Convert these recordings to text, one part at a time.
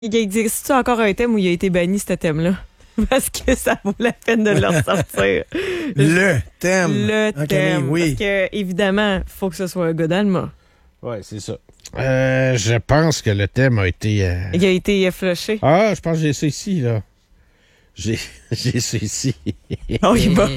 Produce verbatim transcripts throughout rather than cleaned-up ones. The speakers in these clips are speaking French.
Il existe-tu encore un thème où il a été banni, ce thème-là? Parce que ça vaut la peine de le ressortir. Le thème. Le Ok, thème. oui. Parce que, évidemment, il faut que ce soit un gars d'Allemand. Oui, c'est ça. Euh, je pense que le thème a été... Euh... Il a été euh, flushé. Ah, je pense que j'ai ça ici, là. J'ai, j'ai ça ici. Oh, il va.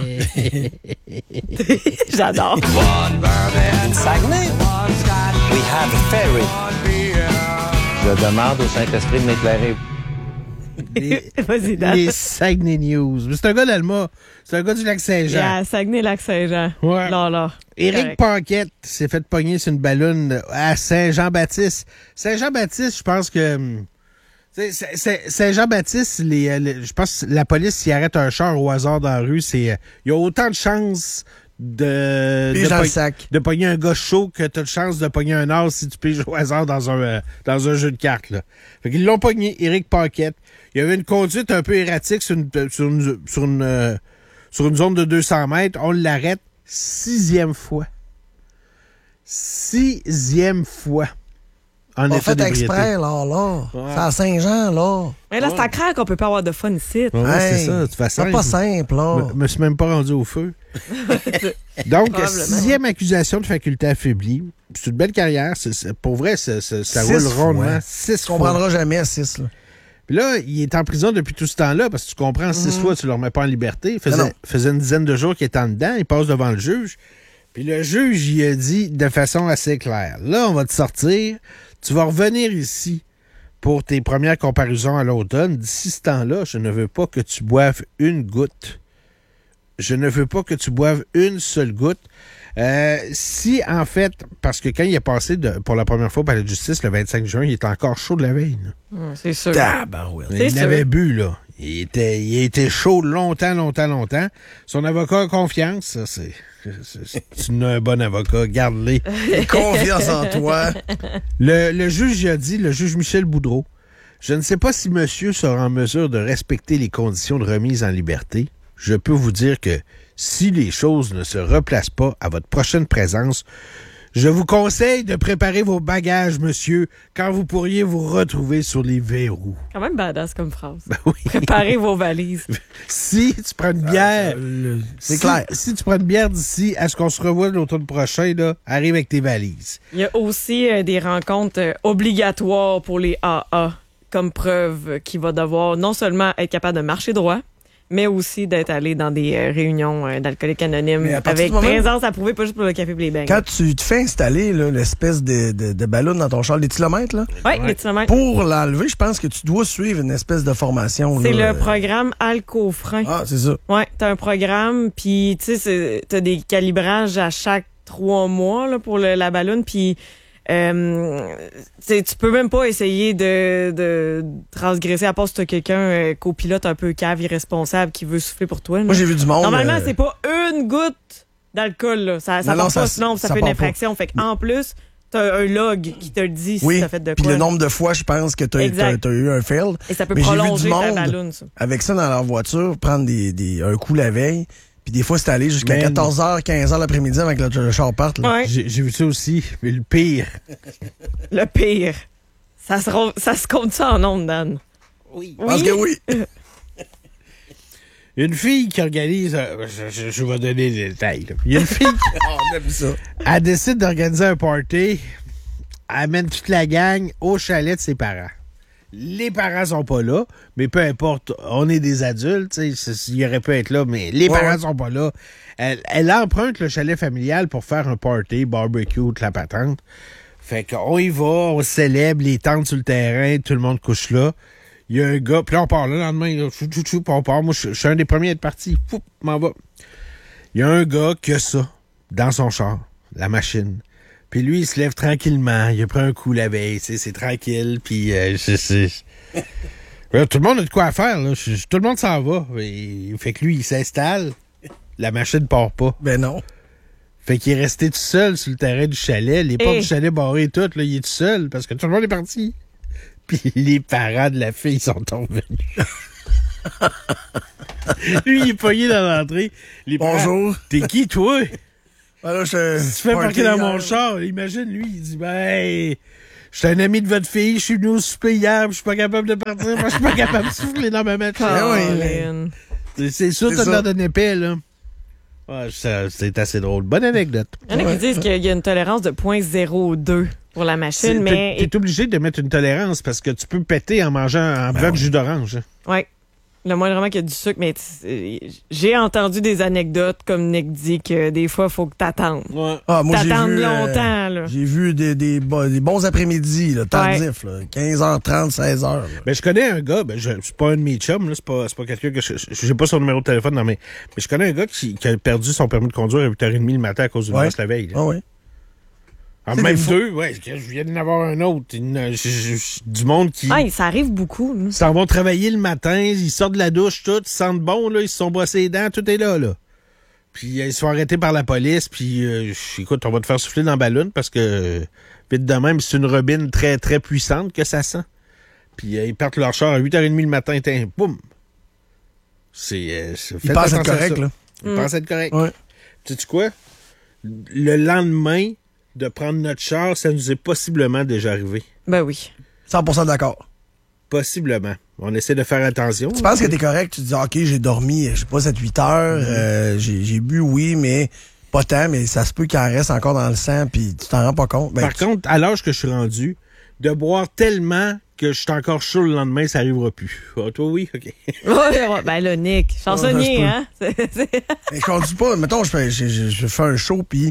J'adore. In Saguenay, we have a ferry. Je demande au Saint-Esprit de m'éclairer. Les, Vas-y, Dan. les Saguenay News. Mais c'est un gars d'Alma. C'est un gars du Lac-Saint-Jean. Yeah, Saguenay-Lac-Saint-Jean. Ouais. Là, là. Éric Paquette s'est fait pogner sur une balloune à Saint-Jean-Baptiste. Saint-Jean-Baptiste, je pense que... hum, c'est- c'est- c'est- Saint-Jean-Baptiste, les, les- je pense que la police, s'il arrête un char au hasard dans la rue, c'est euh, il y a autant de chances de, Pige de, dans le pog- sac. de pogner un gars chaud que tu as de chance de pogner un as si tu piges au hasard dans un, euh, dans un jeu de cartes. Là. Fait qu'ils l'ont pogné, Éric Paquette. Il y avait une conduite un peu erratique sur une, sur une, sur une, euh, sur une zone de deux cents mètres. On l'arrête sixième fois. Sixième fois. En On état fait d'ébriété. exprès, là, là. C'est à Saint-Jean, là. Mais là, c'est à craindre qu'on peut pas avoir de fun ici. Ouais, Hey, c'est ça, tu fais c'est pas simple, là. Je me suis même pas rendu au feu. Donc, Probablement. sixième accusation de faculté affaiblie. C'est une belle carrière. C'est- c'est- pour vrai, c'est- c'est- ça Six roule rondement. fois. Six Tu fois. comprendras jamais à six, là. Puis là, il est en prison depuis tout ce temps-là, parce que tu comprends, six fois, tu le remets pas en liberté. Il Non, faisait, non. faisait une dizaine de jours qu'il était en dedans. Il passe devant le juge. Puis le juge, il a dit de façon assez claire, là, on va te sortir. Tu vas revenir ici pour tes premières comparaisons à l'automne. D'ici ce temps-là, je ne veux pas que tu boives une goutte. Je ne veux pas que tu boives une seule goutte. Euh, si, en fait, parce que quand il est passé de, pour la première fois par la justice le vingt-cinq juin, il était encore chaud de la veille. là. Hum, C'est sûr. Tabarouette. C'est Il sûr. avait bu, là. Il était, il était chaud longtemps, longtemps, longtemps. Son avocat a confiance. Ça, c'est, c'est, c'est- tu n'as un bon avocat. Garde-les. Confiance en toi. Le, le juge il a dit, le juge Michel Boudreau, je ne sais pas si monsieur sera en mesure de respecter les conditions de remise en liberté. Je peux vous dire que si les choses ne se replacent pas à votre prochaine présence, je vous conseille de préparer vos bagages, monsieur, car vous pourriez vous retrouver sur les verrous. Quand même badass comme phrase. Ben oui. Préparez vos valises. Si tu prends une bière, Le- C'est si, clair. si tu prends une bière d'ici à ce qu'on se revoit l'automne prochain, là, arrive avec tes valises. Il y a aussi euh, des rencontres euh, obligatoires pour les A A, comme preuve qu'il va devoir non seulement être capable de marcher droit, mais aussi d'être allé dans des euh, réunions euh, d'alcooliques anonymes Mais à partir avec du moment- présence approuvée, pas juste pour le café et les beignes. Quand tu te fais installer là, l'espèce de, de, de ballon dans ton char, les kilomètres, là, Oui, les kilomètres. pour l'enlever, je pense que tu dois suivre une espèce de formation. C'est là. le programme Alcofrein. Ah, c'est ça. Ouais, t'as un programme, puis tu sais, c'est- t'as des calibrages à chaque trois mois là, pour le- la balloune, puis euh, tu sais, tu peux même pas essayer de, de transgresser, à part si t'as quelqu'un euh, copilote un peu cave, irresponsable, qui veut souffler pour toi. là. Moi, j'ai vu du monde. Normalement, euh, c'est pas une goutte d'alcool, là. Ça, ça Non, non, part ça- pas, sinon ça, ça fait une part pas. infraction. Fait qu'en plus, t'as un log qui te le dit si Oui, t'as fait de puis quoi. le nombre de fois, je pense que tu Exact. as eu un fail. Et ça peut Mais j'ai vu prolonger du ta monde balloune, ça. avec ça dans leur voiture, prendre des, des, un coup la veille, puis des fois, c'est allé jusqu'à Man. quatorze heures, quinze heures l'après-midi avec le, le char parte. Là. Ouais. J'ai, j'ai vu ça aussi, mais le pire. Le pire. Ça se, ro- ça se compte ça en ondes, Dan. Oui. Parce que oui. Une fille qui organise, euh, je, je- je vais donner des détails. là. Il y a une fille, On aime ça. elle décide d'organiser un party, elle amène toute la gang au chalet de ses parents. Les parents sont pas là, mais peu importe, on est des adultes, tu sais, c'est- il aurait pu être là, mais les Ouais, parents ouais. sont pas là. Elle, elle emprunte le chalet familial pour faire un party, barbecue, toute la patente. Fait qu'on y va, on célèbre, les tentes sur le terrain, tout le monde couche là. Il y a un gars, puis là, on part là, le lendemain, là, chou, chou, chou, puis on part. Moi, je je suis un des premiers à être parti. Fou, m'en va. Il y a un gars qui a ça dans son char, la machine. Puis lui, il se lève tranquillement. Il a pris un coup la veille, tu sais, c'est tranquille. Puis euh, je sais. Là, tout le monde a de quoi à faire, là. Je- je- tout le monde s'en va. Et, fait que lui, il s'installe. La machine part pas. Ben non. Fait qu'il est resté tout seul sur le terrain du chalet. Les portes Eh. du chalet barrées et tout, là, il est tout seul parce que tout le monde est parti. Puis les parents de la fille sont revenus. Lui, il est pogné dans l'entrée. Les parents, Bonjour. T'es qui, toi? Ben là, je, Tu fais party parquer dans mon hier. char. Imagine, lui, il dit, ben, hey, Je suis un ami de votre fille, je suis venu au souper hier, je suis pas capable de partir, moi je suis pas capable de souffler dans ma machine. Colin. C'est, c'est sûr que C'est t'as ça. l'air d'un épais, là. Ouais, ça, c'est assez drôle. Bonne anecdote. Il y en a qui disent qu'il y a une tolérance de zéro virgule zéro deux pour la C'est- machine, mais... T'es, t'es obligé de mettre une tolérance parce que tu peux péter en mangeant, en buvant du jus d'orange. Ouais. Le moindrement qu'il y a du sucre, mais t- j'ai entendu des anecdotes, comme Nick dit, que des fois, il faut que t'attendes. Ouais. Ah, moi, j'ai T'attendes vu, euh, longtemps, là. J'ai vu des, des, bo- des bons après-midi, là, tardifs, là, quinze heures trente, seize heures. là. Ben, je connais un gars, ben, je, c'est pas un de mes chums, là, c'est pas, c'est pas quelqu'un que je, je- j'ai pas son numéro de téléphone dans mes, mais je connais un gars qui, qui a perdu son permis de conduire à huit heures trente le matin à cause d'une Ouais. brosse la veille. là. Ah oui. En C'est même des fous. deux, ouais, je viens d'en avoir un autre. Une- je- je- je- du monde qui Ah, ça arrive beaucoup. là. s'en vont travailler le matin, ils sortent de la douche, tout, ils se sentent bon, là, ils se sont brossés les dents, tout est là, là. Puis euh, ils se font arrêter par la police, puis euh, écoute, on va te faire souffler dans la ballonne parce que, euh, vite de même, c'est une robine très, très puissante que ça sent. Puis euh, ils partent leur char à huit heures trente le matin, tiens, boum! C'est... Euh, c'est- Ils faites pensent être attention à corrects, ça. là. Ils Mm. pensent être corrects. Ouais. Sais-tu quoi? Le lendemain de prendre notre char, ça nous est possiblement déjà arrivé. Ben oui. cent pour cent d'accord. Possiblement. On essaie de faire attention. Tu penses que t'es correct, tu te dis, OK, j'ai dormi, je sais pas, sept huit heures, Mm-hmm. euh, j'ai, j'ai bu, oui, mais pas tant, mais ça se peut qu'il en reste encore dans le sang, puis tu t'en rends pas compte. Ben, Par tu- contre, à l'âge que je suis rendu, de boire tellement que je suis encore chaud le lendemain, ça arrivera plus. Ah, toi, oui? OK. Ouais, ouais, ben là, Nick, chansonnier, Ouais, hein? C'est- c'est- mais je conduis pas. Mettons, je fais, je, je- je fais un show, puis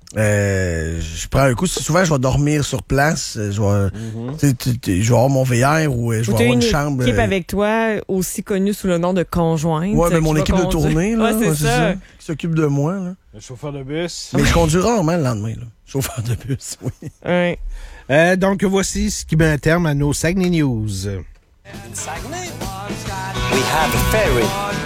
euh, je prends un coup. Souvent, je vais dormir sur place. euh, Je vais, tu sais, tu- tu- je vais avoir mon V R ou euh, je Ou vais t'as avoir une une chambre. équipe euh, avec toi, aussi connue sous le nom de conjointe. Ouais, mais mon qui va équipe de conduire. tournée, là, Ouais, c'est ouais, ça. qui s'occupe de moi. Là. Le chauffeur de bus. Mais je conduis rarement le lendemain. Là. Chauffeur de bus, oui. Ouais. Euh, donc, voici ce qui met un terme à nos Saguenay News. Saguenay, we have a ferry.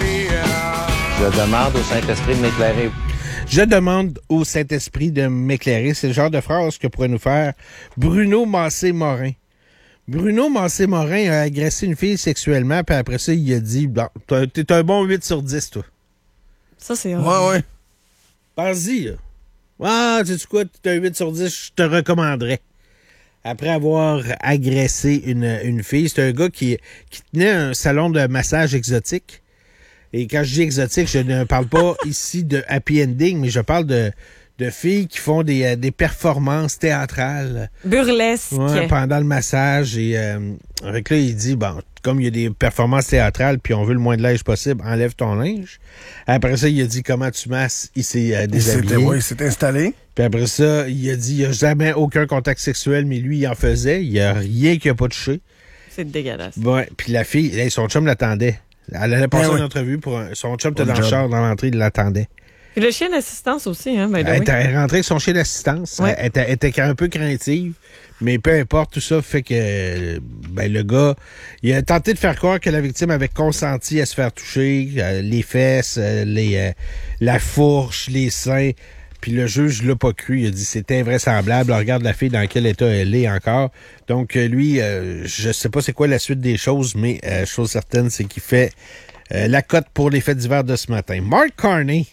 Je demande au Saint-Esprit de m'éclairer. Je demande au Saint-Esprit de m'éclairer. C'est le genre de phrase que pourrait nous faire Bruno Massé-Morin. Bruno Massé-Morin a agressé une fille sexuellement, puis après ça, il a dit bon, t'es t'es un bon huit sur dix, toi. Ça, c'est Ouais, ouais. Pense-y, là. Ah, sais-tu quoi, t'es un huit sur dix, je te recommanderais. Après avoir agressé une, une fille, c'est un gars qui, qui tenait un salon de massage exotique. Et quand je dis exotique, je ne parle pas ici de happy ending, mais je parle de, de filles qui font des, euh, des performances théâtrales burlesque. ouais, pendant le massage. Et euh, avec là, il dit, bon, comme il y a des performances théâtrales, puis on veut le moins de linge possible, enlève ton linge. Après ça, il a dit comment tu masses, il s'est euh, Il s'était, déshabillé. ouais, il s'est installé. Puis après ça, il a dit, il n'y a jamais aucun contact sexuel, mais lui, il en faisait. Il n'y a rien qui n'a pas touché. C'est dégueulasse. Ouais, puis la fille, là, son chum l'attendait. Elle allait passer Ben une oui. entrevue pour un... Son chum était Pour dans le le job. char, dans l'entrée, il l'attendait. Puis le chien d'assistance aussi, hein? Ben, Elle était elle est rentrée avec son chien d'assistance. Ouais. Elle, était, elle était un peu craintive, mais peu importe, tout ça fait que ben, le gars, il a tenté de faire croire que la victime avait consenti à se faire toucher, euh, les fesses, euh, les, euh, la fourche, les seins. Puis le juge l'a pas cru. Il a dit c'est invraisemblable. On regarde la fille dans quel état elle est encore. Donc euh, lui, euh, je sais pas c'est quoi la suite des choses, mais euh, chose certaine, c'est qu'il fait euh, la cote pour les faits d'hiver de ce matin. Mark Carney.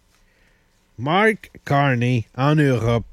Mark Carney, en Europe.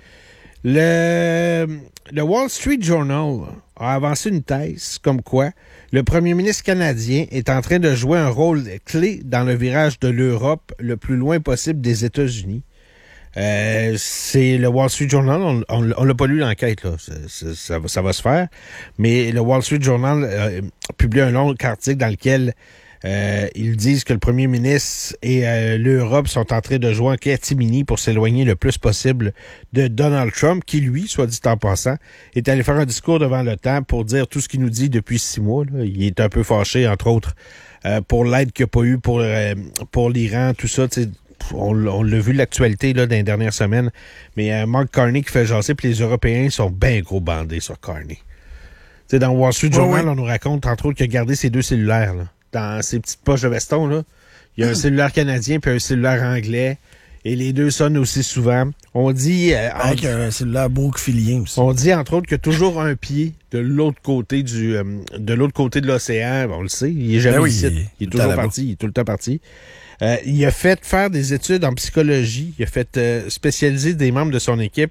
Le, le Wall Street Journal a avancé une thèse comme quoi le premier ministre canadien est en train de jouer un rôle clé dans le virage de l'Europe le plus loin possible des États-Unis. Euh, c'est le Wall Street Journal, on, on, on l'a pas lu l'enquête, là. C'est, c'est, ça, va, ça va se faire. Mais le Wall Street Journal euh, publie un long article dans lequel euh, ils disent que le premier ministre et euh, l'Europe sont en train de jouer en catimini pour s'éloigner le plus possible de Donald Trump, qui, lui, soit dit en passant, est allé faire un discours devant l'OTAN pour dire tout ce qu'il nous dit depuis six mois. Là. Il est un peu fâché, entre autres, euh, pour l'aide qu'il n'y a pas eu pour, euh, pour l'Iran, tout ça, tu sais. On, on l'a vu l'actualité là, dans les dernières semaines. Mais euh, Mark Carney qui fait jaser, puis les Européens sont bien gros bandés sur Carney. Tu sais, dans Wall Street Journal, oui. on nous raconte, entre autres, qu'il a gardé ses deux cellulaires. Là. Dans ses petites poches de veston, là. Il y a un cellulaire canadien puis un cellulaire anglais. Et les deux sonnent aussi souvent. On dit... Euh, Avec en- un cellulaire brookfilien aussi. on dit, entre autres, qu'il y a toujours un pied de l'autre côté du, euh, de l'autre côté de l'océan. On le sait. Il est jamais Ben oui, ici. il est- Il est il est toujours là-bas. parti. Il est tout le temps parti. Euh, il a fait faire des études en psychologie. Il a fait euh, spécialiser des membres de son équipe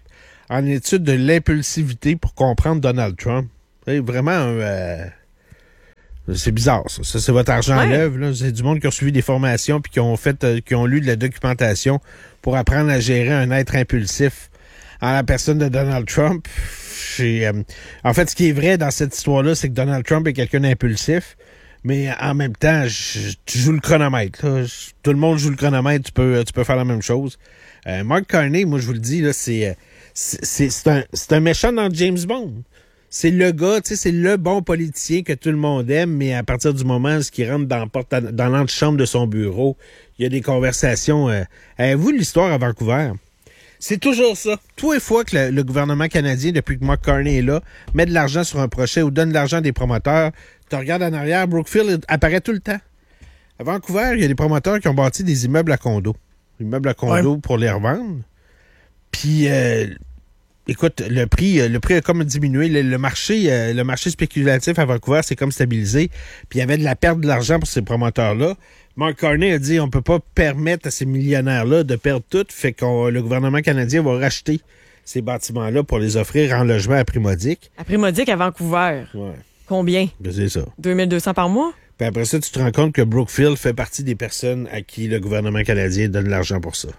en étude de l'impulsivité pour comprendre Donald Trump. C'est vraiment un... Euh, c'est bizarre, ça. Ça, c'est votre argent à Ouais. l'œuvre. Là. C'est du monde qui a suivi des formations puis qui ont fait, euh, qui ont lu de la documentation pour apprendre à gérer un être impulsif. En la personne de Donald Trump, j'ai, euh, en fait, ce qui est vrai dans cette histoire-là, c'est que Donald Trump est quelqu'un d'impulsif, mais en même temps, je, tu joues le chronomètre. Là. Je, tout le monde joue le chronomètre, tu peux, tu peux faire la même chose. Euh, Mark Carney, moi, je vous le dis, là, c'est, c'est, c'est, c'est, un, c'est un méchant dans James Bond. C'est le gars, tu sais, c'est le bon politicien que tout le monde aime, mais à partir du moment où il rentre dans, la porte, dans l'antichambre de son bureau, il y a des conversations. Euh, avez-vous l'histoire à Vancouver? C'est toujours ça. Tous les fois que le, le gouvernement canadien, depuis que Mark Carney est là, met de l'argent sur un projet ou donne de l'argent à des promoteurs, tu regardes en arrière, Brookfield apparaît tout le temps. À Vancouver, il y a des promoteurs qui ont bâti des immeubles à condos. Immeubles à condos ouais. pour les revendre. Puis... Euh, Écoute, le prix, le prix a comme diminué. Le, le marché, le marché spéculatif à Vancouver s'est comme stabilisé. Puis il y avait de la perte de l'argent pour ces promoteurs-là. Mark Carney a dit on peut pas permettre à ces millionnaires-là de perdre tout. Fait que le gouvernement canadien va racheter ces bâtiments-là pour les offrir en logement à prix modique. À prix modique à Vancouver. Ouais. Combien? Ben, c'est ça. deux mille deux cents par mois? Puis après ça, tu te rends compte que Brookfield fait partie des personnes à qui le gouvernement canadien donne l'argent pour ça.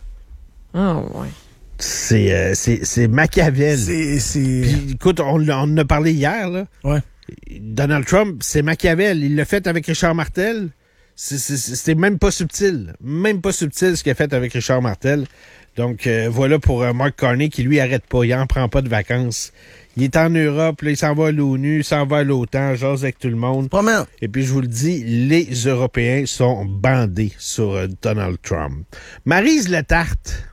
Ah, oh, ouais. C'est, euh, c'est, c'est Machiavel. C'est, c'est... Puis, écoute, on, on en a parlé hier, là. Ouais. Donald Trump, c'est Machiavel. Il l'a fait avec Richard Martel. C'est, c'est, c'est même pas subtil. Même pas subtil ce qu'il a fait avec Richard Martel. Donc, euh, voilà pour euh, Mark Carney qui, lui, arrête pas. Il en prend pas de vacances. Il est en Europe, là, il s'en va à l'ONU, il s'en va à l'OTAN, jase avec tout le monde. Promet. Et puis, je vous le dis, les Européens sont bandés sur euh, Donald Trump. Maryse Letarte.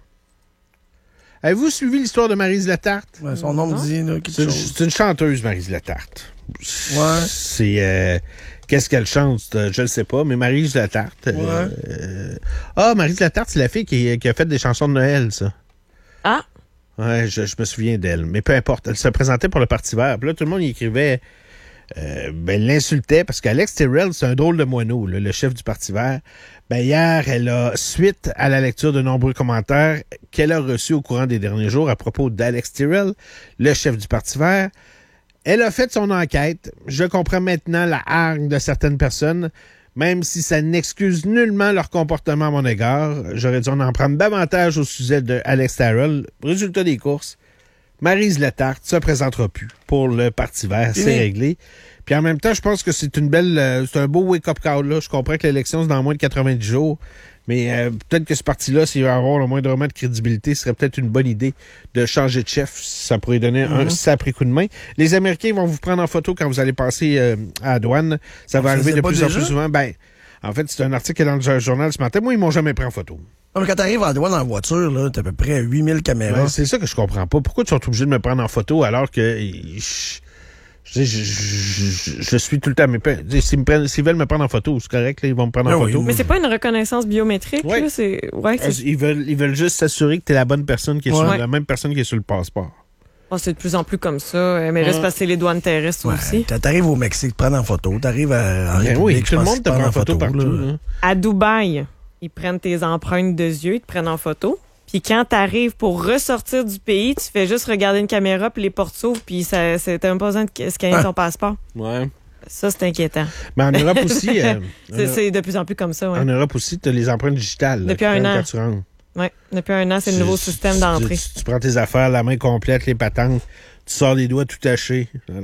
Avez-vous suivi l'histoire de Maryse Letarte? Ouais, son nom me dit là, quelque c'est, une, chose. c'est une chanteuse, Maryse Letarte. Ouais. C'est... Euh, qu'est-ce qu'elle chante? Je ne sais pas, mais Maryse Letarte. Ouais. Euh, ah, Maryse Letarte, c'est la fille qui, qui a fait des chansons de Noël, ça. Ah! Ouais, je, je me souviens d'elle. Mais peu importe, elle se présentait pour le Parti vert. Puis là, tout le monde y écrivait... Euh, ben, l'insultait parce qu'Alex Tyrrell, c'est un drôle de moineau, là, le chef du Parti vert. Ben, hier, elle a, suite à la lecture de nombreux commentaires qu'elle a reçus au courant des derniers jours à propos d'Alex Tyrrell, le chef du Parti vert, elle a fait son enquête. Je comprends maintenant la hargne de certaines personnes, même si ça n'excuse nullement leur comportement à mon égard. J'aurais dû en prendre davantage au sujet de Alex Tyrrell. Résultat des courses. Maryse Letarte se présentera plus pour le Parti vert. C'est réglé. Puis en même temps, je pense que c'est une belle, euh, c'est un beau wake-up call, là. Je comprends que l'élection, c'est dans moins de quatre-vingt-dix jours. Mais euh, peut-être que ce parti-là, s'il va avoir le moindrement de crédibilité, ce serait peut-être une bonne idée de changer de chef. Ça pourrait donner mm-hmm. un sacré coup de main. Les Américains vont vous prendre en photo quand vous allez passer euh, à la douane. Ça va ça arriver de plus en plus souvent. Ben, en fait, c'est un article dans le journal ce matin. Moi, ils m'ont jamais pris en photo. Non, mais quand t'arrives à la douane en voiture, là, t'as à peu près huit mille caméras. Ouais, c'est ça que je comprends pas. Pourquoi tu sont obligés de me prendre en photo alors que je, je, je, je, je suis tout le temps... Mais s'ils, me prennent, s'ils veulent me prendre en photo, c'est correct, là, ils vont me prendre en oui, photo. Mais c'est pas une reconnaissance biométrique, ouais. là? C'est... Ouais, c'est... Ils, veulent, ils veulent juste s'assurer que t'es la bonne personne qui est ouais. sur la même personne qui est sur le passeport. Oh, c'est de plus en plus comme ça. Mais là, c'est parce que c'est les douanes terrestres ouais, aussi. T'arrives au Mexique, te prendre en photo. T'arrives à, en ben République, oui, tout le monde te prend en photo, photo partout. Là. À Dubaï, ils prennent tes empreintes de yeux, ils te prennent en photo. Puis quand t'arrives pour ressortir du pays, tu fais juste regarder une caméra, puis les portes s'ouvrent, puis ça, c'est, t'as même pas besoin de scanner ah. ton passeport. Ouais. Ça, c'est inquiétant. Mais en Europe aussi... Euh, c'est, c'est de plus en plus comme ça, ouais. En Europe aussi, t'as les empreintes digitales. Depuis là, un an. Quand tu rentres. Oui, depuis un an, c'est le nouveau tu, système tu, d'entrée. Tu, tu, tu prends tes affaires, la main complète, les patentes, tu sors les doigts tout tachés. Non, non.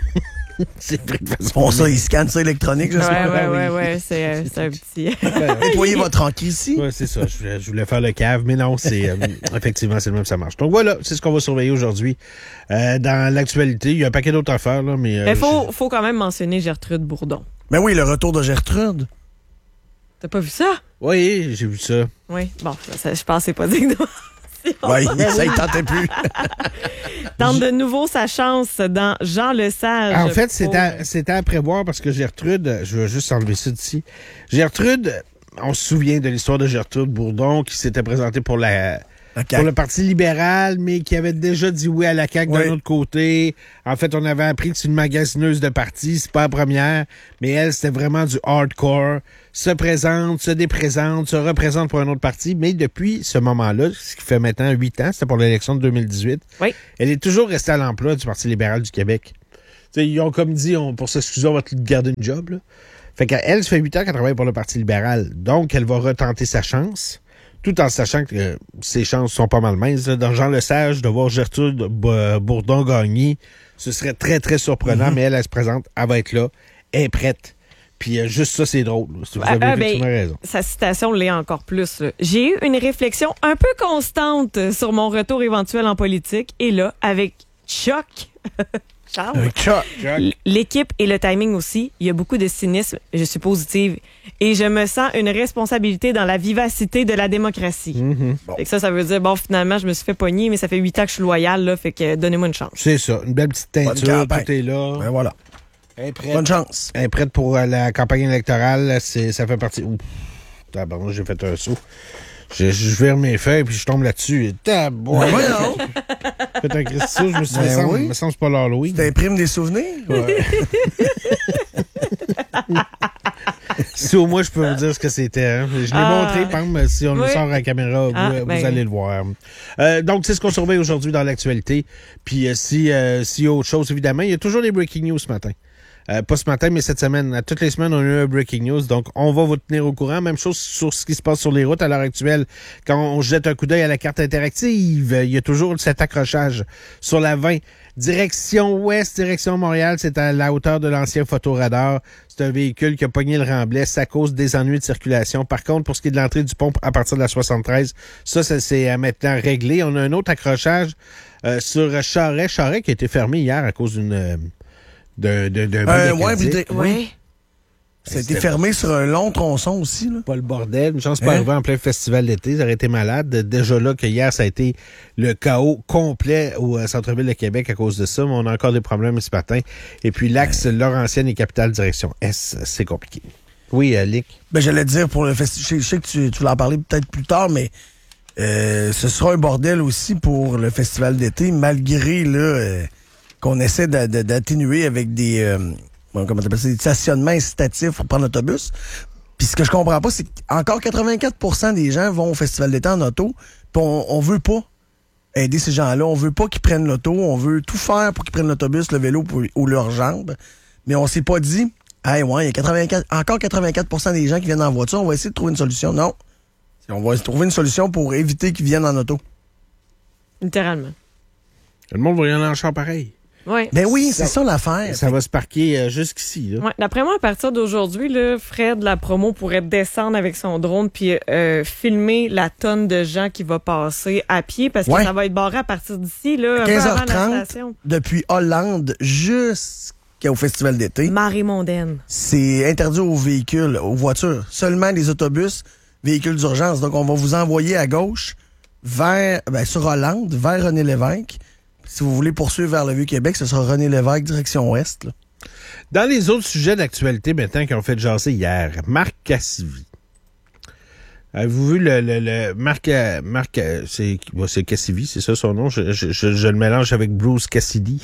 C'est vrai de façon. Bon, ça, ils scannent ça électronique, j'espère. Ouais, ouais, ouais, ouais, c'est, euh, c'est un petit. Nettoyez votre encre ici. Oui, c'est ça. Je voulais, je voulais faire le cave, mais non, c'est euh, effectivement, c'est le même, ça marche. Donc voilà, c'est ce qu'on va surveiller aujourd'hui. Euh, dans l'actualité, il y a un paquet d'autres affaires, là, mais. Il euh, faut, faut quand même mentionner Gertrude Bourdon. Ben oui, le retour de Gertrude. T'as pas vu ça? Oui, j'ai vu ça. Oui, bon, ça, je pense que c'est pas digne de... Oui, ça, il tentait plus. Tente de nouveau sa chance dans Jean Lesage. En fait, c'était à, c'était à prévoir parce que Gertrude, je vais juste enlever ça d'ici. Gertrude, on se souvient de l'histoire de Gertrude Bourdon qui s'était présentée pour la, pour le Parti libéral, mais qui avait déjà dit oui à la C A Q oui. d'un autre côté. En fait, on avait appris que c'est une magasineuse de parti, c'est pas la première, mais elle, c'était vraiment du hardcore. Se présente, se déprésente, se représente pour un autre parti, mais depuis ce moment-là, ce qui fait maintenant huit ans, c'était pour l'élection de deux mille dix-huit, Oui. elle est toujours restée à l'emploi du Parti libéral du Québec. T'sais, ils ont comme dit, on, pour s'excuser, on va te garder une job. Là. Fait qu'elle, ça fait huit ans qu'elle travaille pour le Parti libéral. Donc, elle va retenter sa chance, tout en sachant que euh, ses chances sont pas mal minces. Là. Dans Jean Lesage, de voir Gertrude B- Bourdon gagner, ce serait très, très surprenant, mm-hmm. mais elle, elle se présente, elle va être là, elle est prête. Puis euh, juste ça, c'est drôle. Là, si vous avez ah, effectivement ben, raison. Sa citation l'est encore plus. Là. J'ai eu une réflexion un peu constante sur mon retour éventuel en politique. Et là, avec Chuck... Charles. Avec Chuck. L'équipe et le timing aussi. Il y a beaucoup de cynisme. Je suis positive. Et je me sens une responsabilité dans la vivacité de la démocratie. Mm-hmm. Bon. Fait que ça, ça veut dire, bon, finalement, je me suis fait pogner, mais ça fait huit ans que je suis loyal, là. Fait que donnez-moi une chance. C'est ça. Une belle petite teinture. Tout est là. Ben voilà. Elle est prête. Bonne chance. Elle est prête pour euh, la campagne électorale. C'est, ça fait partie... Ouh. Tabarnak, j'ai fait un saut. Je, je vire mes feuilles puis je tombe là-dessus. Tabarnak. Ouais, non. J'ai fait un Christ, je me suis dit, Ben me semble, oui. me semble que c'est pas l'Halloween. T'imprimes des souvenirs? Ouais. Si au moins je peux vous dire ce que c'était. Hein. Je l'ai Ah. montré, pam, si on Oui. le sort à la caméra, Ah, vous, ben. vous allez le voir. Euh, donc, c'est ce qu'on surveille aujourd'hui dans l'actualité. Puis, euh, si, euh, s'il y a autre chose, évidemment, il y a toujours des breaking news ce matin. Euh, pas ce matin, mais cette semaine. À toutes les semaines, on a eu un breaking news. Donc, on va vous tenir au courant. Même chose sur ce qui se passe sur les routes à l'heure actuelle. Quand on jette un coup d'œil à la carte interactive, il y a toujours cet accrochage sur la vingt. Direction ouest, direction Montréal, c'est à la hauteur de l'ancien photoradar. C'est un véhicule qui a pogné le remblai. Ça cause des ennuis de circulation. Par contre, pour ce qui est de l'entrée du pont à partir de la soixante-treize, ça, ça c'est maintenant réglé. On a un autre accrochage euh, sur Charest. Charest qui a été fermé hier à cause d'une... Euh, d'un d'un d'un Euh, vol de ouais, crédit. puis de- oui. Ça a été fermé sur un long tronçon aussi, là. Pas le bordel. Une chance pas Hein? arrivé en plein festival d'été. Ça aurait été malade. Déjà là que hier, ça a été le chaos complet au euh, centre-ville de Québec à cause de ça. Mais on a encore des problèmes ce matin. Et puis l'axe Laurentienne et Capitale Direction S, c'est compliqué. Oui, euh, Lick. Ben, j'allais te dire pour le festival. Je sais que tu, tu voulais en parler peut-être plus tard, mais euh, ce sera un bordel aussi pour le festival d'été, malgré là euh, qu'on essaie de, de, d'atténuer avec des euh, comment t'appelles ça, des stationnements incitatifs pour prendre l'autobus. Puis ce que je comprends pas, c'est qu'encore quatre-vingt-quatre pour cent des gens vont au festival d'été en auto, puis on, on veut pas aider ces gens-là. On veut pas qu'ils prennent l'auto, on veut tout faire pour qu'ils prennent l'autobus, le vélo pour, ou leurs jambes. Mais on s'est pas dit, hey, ouais, il y a quatre-vingt-quatre, encore quatre-vingt-quatre pour cent des gens qui viennent en voiture, on va essayer de trouver une solution. Non. On va trouver une solution pour éviter qu'ils viennent en auto. Littéralement. Le monde va y aller en char pareil. Oui. Ben oui, c'est ça l'affaire. Ça va se parquer euh, jusqu'ici. Là. Ouais, d'après moi, à partir d'aujourd'hui, là, Fred, la promo pourrait descendre avec son drone puis euh, filmer la tonne de gens qui va passer à pied parce que Ouais. ça va être barré à partir d'ici, là, un peu quinze avant heures la trente, station. depuis Hollande jusqu'au festival d'été, Marée mondaine. c'est interdit aux véhicules, aux voitures. Seulement les autobus, véhicules d'urgence. Donc, on va vous envoyer à gauche vers, ben, sur Hollande, vers René Lévesque. Si vous voulez poursuivre vers le Vieux-Québec, ce sera René Lévesque, direction ouest. Là. Dans les autres sujets d'actualité maintenant qui ont fait jaser hier, Marc Cassivi. Avez-vous vu le, le, le Marc, euh, Marc euh, c'est, bon, c'est Cassivi, c'est ça son nom? Je, je, je, je le mélange avec Bruce Cassidy.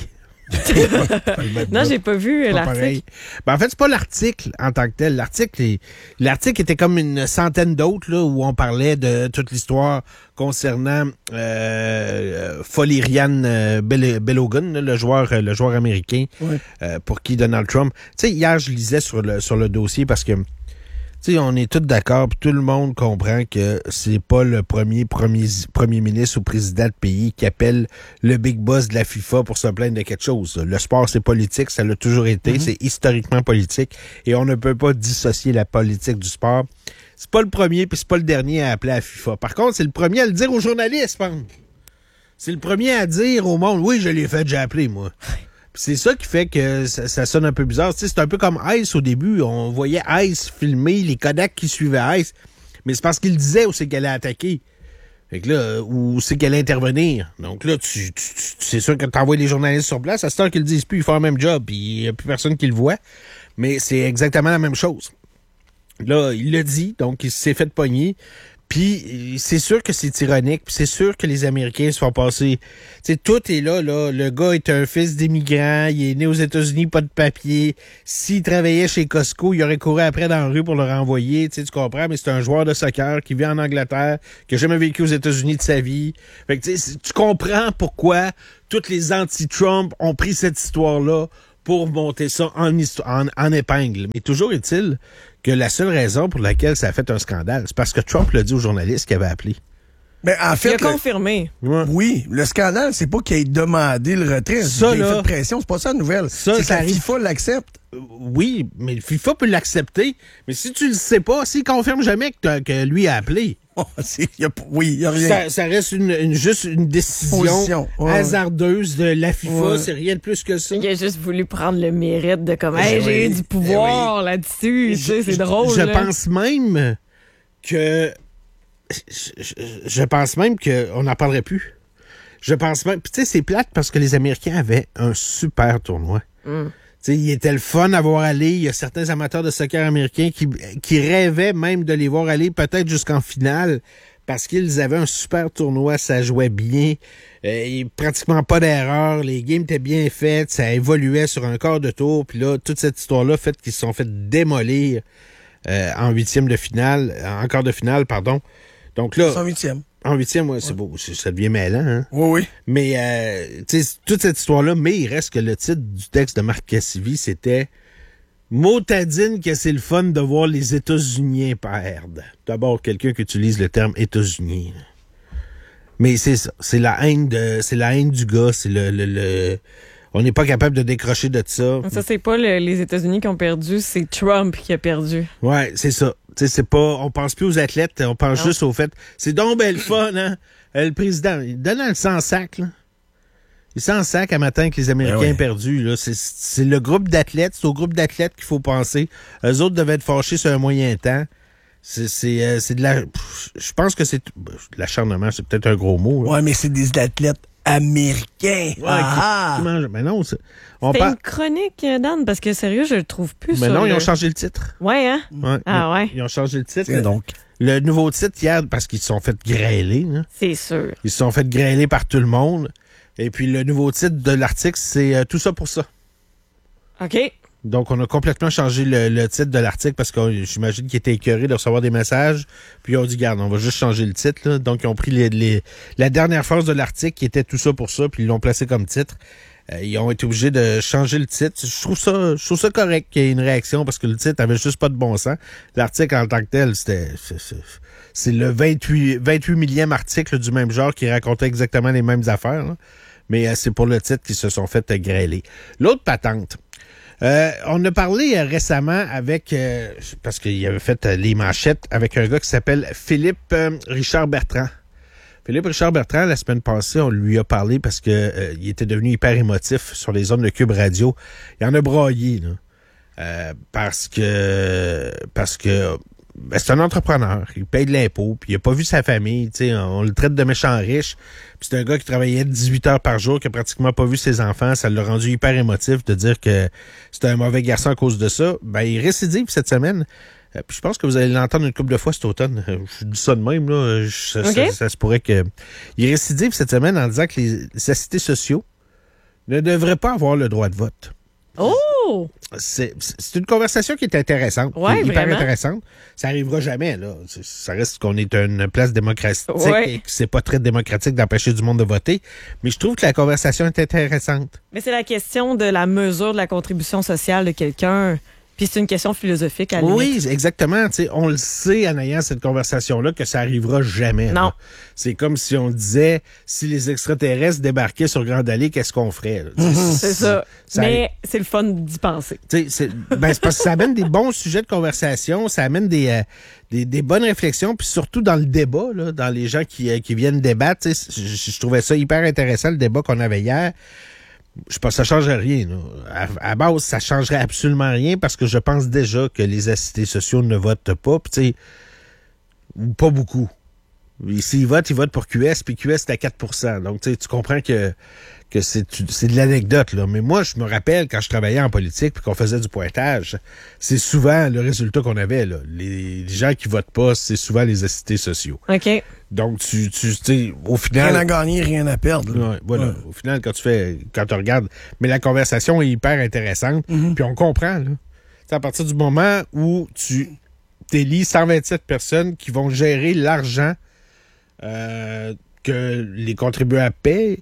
Non, j'ai pas vu euh, Pas l'article. pareil. Ben, en fait, c'est pas l'article en tant que tel. L'article, est, l'article était comme une centaine d'autres là, où on parlait de toute l'histoire concernant euh, Folirian euh, Bell- Bellogan, là, le joueur, le joueur américain Oui. euh, pour qui Donald Trump. Tu sais, hier, je lisais sur le sur le dossier parce que tu sais, on est tous d'accord, puis tout le monde comprend que c'est pas le premier, premier premier ministre ou président de pays qui appelle le big boss de la FIFA pour se plaindre de quelque chose. Le sport, c'est politique, ça l'a toujours été, mm-hmm. C'est historiquement politique, et on ne peut pas dissocier la politique du sport. C'est pas le premier, puis c'est pas le dernier à appeler à la FIFA. Par contre, c'est le premier à le dire aux journalistes, je pense. C'est le premier à dire au monde, oui, je l'ai fait, j'ai appelé, moi. Puis c'est ça qui fait que ça, ça sonne un peu bizarre. Tu sais, c'est un peu comme Ice au début. On voyait Ice filmer les Kodak qui suivaient Ice. Mais c'est parce qu'il disait où c'est qu'elle allait attaquer. Fait que là, où c'est qu'elle allait intervenir. Donc là, tu, tu, tu c'est sûr que t'envoies les journalistes sur place. À cette heure qu'ils le disent plus, ils font le même job. Puis il n'y a plus personne qui le voit. Mais c'est exactement la même chose. Là, il l'a dit. Donc, il s'est fait pogner. Puis c'est sûr que c'est ironique, puis c'est sûr que les Américains se font passer. Tu sais, tout est là, là. Le gars est un fils d'immigrant, il est né aux États-Unis, pas de papier. S'il travaillait chez Costco, il aurait couru après dans la rue pour le renvoyer. Tu sais, tu comprends, mais c'est un joueur de soccer qui vit en Angleterre, qui a jamais vécu aux États-Unis de sa vie. Fait que tu sais, tu comprends pourquoi tous les anti-Trump ont pris cette histoire-là pour monter ça en, en, en épingle. Mais toujours est-il que la seule raison pour laquelle ça a fait un scandale, c'est parce que Trump l'a dit aux journalistes qui avaient appelé. Mais en fait, il a le, confirmé. Ouais. Oui, le scandale, c'est pas qu'il ait demandé le retrait, c'est qu'il ait fait pression, c'est pas ça la nouvelle. Ça, c'est ça que la arrive. FIFA l'accepte. Euh, oui, mais le FIFA peut l'accepter. Mais si tu le sais pas, s'il confirme jamais que, que lui a appelé, Oh, c'est, y a, oui, il y a rien. ça, ça reste une, une, juste une décision Position. Ouais, hasardeuse de la FIFA. Ouais. C'est rien de plus que ça. Il a juste voulu prendre le mérite de comme, hey, Eh j'ai oui. eu du pouvoir Eh oui. là-dessus. Tu sais, c'est Je- drôle. Je là. pense même que... Je, je- je pense même qu'on n'en parlerait plus. Je pense même... Puis tu sais, c'est plate parce que les Américains avaient un super tournoi. Mm. Tu sais, il était le fun à voir aller. Il y a certains amateurs de soccer américains qui, qui rêvaient même de les voir aller peut-être jusqu'en finale parce qu'ils avaient un super tournoi, ça jouait bien, euh, il y a pratiquement pas d'erreur, les games étaient bien faites, ça évoluait sur un quart de tour, puis là, toute cette histoire-là fait qu'ils se sont fait démolir euh, en huitième de finale, en quart de finale, pardon. Donc là, Son huitième. en huitième, ouais, c'est beau, c'est- ça devient mêlant, hein? Oui, oui. Mais, euh, tu sais, toute cette histoire-là, mais il reste que le titre du texte de Marc Cassivi, c'était « Motadine que c'est le fun de voir les États-Unis perdre ». D'abord, quelqu'un qui utilise le terme « États-Unis ». Mais c'est ça, c'est la haine de, c'est la haine du gars, c'est le, le, le- on n'est pas capable de décrocher de ça. Ça, c'est pas le- les États-Unis qui ont perdu, c'est Trump qui a perdu. Ouais, c'est ça. Tu sais, c'est pas, on pense plus aux athlètes, on pense Non. juste au fait. C'est donc bel fun, hein? Euh, le président, il donne le sans-sac, là. Il sans-sac à matin que les Américains Ben oui. ont perdu, là. C'est, c'est le groupe d'athlètes, c'est au groupe d'athlètes qu'il faut penser. Eux autres devaient être fâchés sur un moyen temps. C'est, c'est, euh, c'est de la, pff, je pense que c'est, de l'acharnement, c'est peut-être un gros mot, là. Ouais, mais c'est des athlètes américains. Ouais, Ah, qui- qui mangent- mais non, c'est, on C'est parle, une chronique, euh, Dan, parce que sérieux, je le trouve plus. mais sur non, le- ils ont changé le titre. Ouais, hein? Ouais, Ah ouais? Ils ont changé le titre. Tiens donc. Le nouveau titre hier, parce qu'ils se sont fait grêler, hein. C'est sûr. Ils se sont fait grêler par tout le monde. Et puis, le nouveau titre de l'article, c'est euh, « Tout ça pour ça OK. ». Donc, on a complètement changé le, le titre de l'article parce que euh, j'imagine qu'ils étaient écœurés de recevoir des messages. Puis, ils ont dit « Garde, on va juste changer le titre. » là. Donc, ils ont pris les, les, la dernière phrase de l'article qui était « Tout ça pour ça », puis ils l'ont placé comme titre. Euh, ils ont été obligés de changer le titre. Je trouve ça, je trouve ça correct qu'il y ait une réaction parce que le titre avait juste pas de bon sens. L'article en tant que tel, c'était... c'est- c'est- C'est le vingt-huit, vingt-huit millième article du même genre qui racontait exactement les mêmes affaires. Là. Mais euh, c'est pour le titre qu'ils se sont fait euh, grêler. L'autre patente. Euh, on a parlé euh, récemment avec... euh, parce qu'il avait fait euh, les manchettes avec un gars qui s'appelle Philippe euh, Richard Bertrand. Philippe Richard Bertrand, la semaine passée, on lui a parlé parce que euh, il était devenu hyper émotif sur les ondes de Cube Radio. Il en a braillé, là. Euh, parce que... Parce que... Ben, c'est un entrepreneur, il paye de l'impôt, puis il a pas vu sa famille, tu sais, on le traite de méchant riche, puis c'est un gars qui travaillait dix-huit heures par jour, qui a pratiquement pas vu ses enfants, ça l'a rendu hyper émotif de dire que c'était un mauvais garçon à cause de ça. Ben, il récidive cette semaine, euh, puis je pense que vous allez l'entendre une couple de fois cet automne, euh, je dis ça de même, là, je- ça, Ok. ça- ça se pourrait que... Il récidive cette semaine en disant que les, les assistés sociaux ne devraient pas avoir le droit de vote. Oh! C'est, c'est une conversation qui est intéressante, Ouais, qui est hyper vraiment. intéressante. Ça arrivera jamais, là. C'est- Ça reste qu'on est une place démocratique Ouais. et que c'est pas très démocratique d'empêcher du monde de voter. Mais je trouve que la conversation est intéressante. Mais c'est la question de la mesure de la contribution sociale de quelqu'un. Puis c'est une question philosophique à la limite. Oui, exactement. Tu sais, on le sait en ayant cette conversation-là que ça arrivera jamais. là. Non. C'est comme si on disait si les extraterrestres débarquaient sur Grande Allée, qu'est-ce qu'on ferait? là? Tu sais, C'est ça. ça- Mais c'est le fun d'y penser. Tu sais, c'est ben, c'est parce que ça amène des bons sujets de conversation, ça amène des, euh, des, des bonnes réflexions, puis surtout dans le débat, là, dans les gens qui, euh, qui viennent débattre. Tu sais, Je, je trouvais ça hyper intéressant, le débat qu'on avait hier. Je pense que ça changerait rien. Là. À, à base, ça changerait absolument rien parce que je pense déjà que les assistés sociaux ne votent pas. Puis, tu sais, ou pas beaucoup. S'ils votent, ils votent pour Q S, puis Q S, c'est à quatre pour cent. Donc, tu comprends que, que c'est, c'est de l'anecdote, là. Mais moi, je me rappelle, quand je travaillais en politique puis qu'on faisait du pointage, c'est souvent le résultat qu'on avait, là. Les, les gens qui votent pas, c'est souvent les assistés sociaux. OK. Donc, tu, tu sais, au final... Rien à gagner, rien à perdre. Ouais, voilà. Ouais. Au final, quand tu fais, quand tu regardes, mais la conversation est hyper intéressante, Mm-hmm. puis on comprend, là. T'sais, à partir du moment où tu t'élis cent vingt-sept personnes qui vont gérer l'argent euh, que les contribuables paient,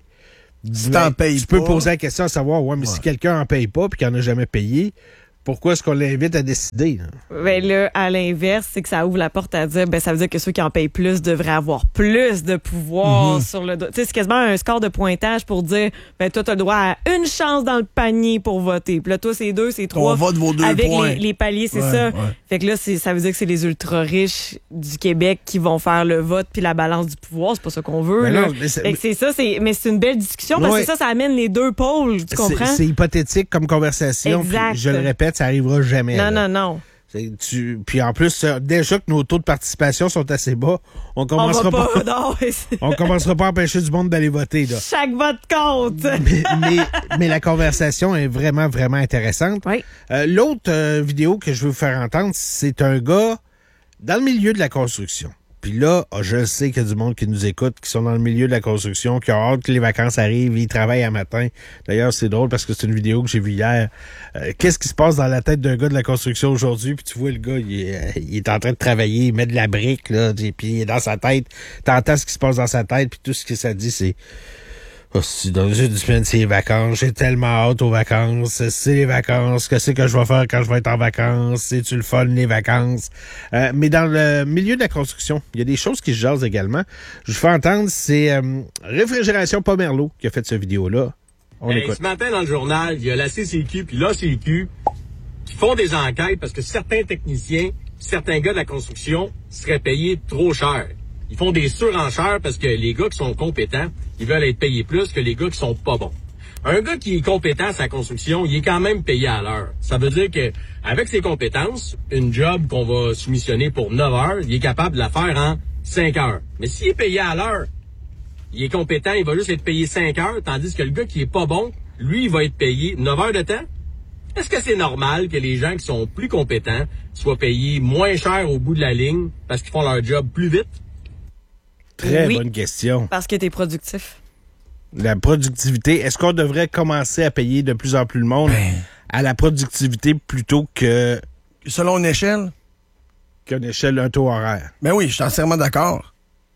Si ben, t'en payes tu peux pas- poser la question à savoir, ouais, mais Ouais. si quelqu'un en paye pas puis qu'il en a jamais payé, pourquoi est-ce qu'on l'invite à décider, là? Ben là, à l'inverse, c'est que ça ouvre la porte à dire, ben ça veut dire que ceux qui en payent plus devraient avoir plus de pouvoir Mhm. sur le dos. Tu sais, c'est quasiment un score de pointage pour dire, ben toi, t'as le droit à une chance dans le panier pour voter. Puis là, toi, c'est deux, c'est trois. On vote vos deux avec points. les, les paliers, c'est Ouais, ça. ouais. Fait que là, c'est, ça veut dire que c'est les ultra-riches du Québec qui vont faire le vote puis la balance du pouvoir. C'est pas ça qu'on veut. Mais là. non, mais c'est- Fait que c'est ça, c'est, mais c'est une belle discussion parce Ouais. que ça, ça amène les deux pôles. Tu comprends? C'est, c'est hypothétique comme conversation. Exact. Puis je le répète, ça arrivera jamais. Non, là. non, non. C'est- Tu, puis en plus, euh, déjà que nos taux de participation sont assez bas, on On commencera va pas, pas. Non, c'est- on commencera pas à empêcher du monde d'aller voter, là. Chaque vote compte. mais, mais, mais la conversation est vraiment, vraiment intéressante. Oui. Euh, l'autre euh, vidéo que je veux vous faire entendre, c'est un gars dans le milieu de la construction. Puis là, oh, je sais qu'il y a du monde qui nous écoute, qui sont dans le milieu de la construction, qui ont hâte que les vacances arrivent, ils travaillent à matin. D'ailleurs, c'est drôle parce que c'est une vidéo que j'ai vue hier. Euh, qu'est-ce qui se passe dans la tête d'un gars de la construction aujourd'hui? Puis tu vois, le gars, il est, il est en train de travailler, il met de la brique, là, puis il est dans sa tête. T'entends ce qui se passe dans sa tête, puis tout ce que ça dit, c'est... Oh, si dans une semaine, c'est les vacances. J'ai tellement hâte aux vacances. C'est les vacances. Qu'est-ce que je vais faire quand je vais être en vacances? C'est-tu le fun, les vacances? Euh, mais dans le milieu de la construction, il y a des choses qui se jasent également. Je vous fais entendre, c'est euh, Réfrigération Pomerleau qui a fait cette vidéo-là. On Hey, écoute. ce matin, dans le journal, il y a la C C Q puis l'A C Q qui font des enquêtes parce que certains techniciens, certains gars de la construction seraient payés trop cher. Ils font des surenchères parce que les gars qui sont compétents, ils veulent être payés plus que les gars qui sont pas bons. Un gars qui est compétent à sa construction, il est quand même payé à l'heure. Ça veut dire que avec ses compétences, une job qu'on va soumissionner pour neuf heures, il est capable de la faire en cinq heures. Mais s'il est payé à l'heure, il est compétent, il va juste être payé cinq heures, tandis que le gars qui est pas bon, lui, il va être payé neuf heures de temps. Est-ce que c'est normal que les gens qui sont plus compétents soient payés moins cher au bout de la ligne parce qu'ils font leur job plus vite? Très Oui. bonne question. Parce que t'es productif. La productivité, est-ce qu'on devrait commencer à payer de plus en plus le monde à la productivité plutôt que Selon une échelle? qu'une échelle, un taux horaire? Ben oui, je suis entièrement d'accord.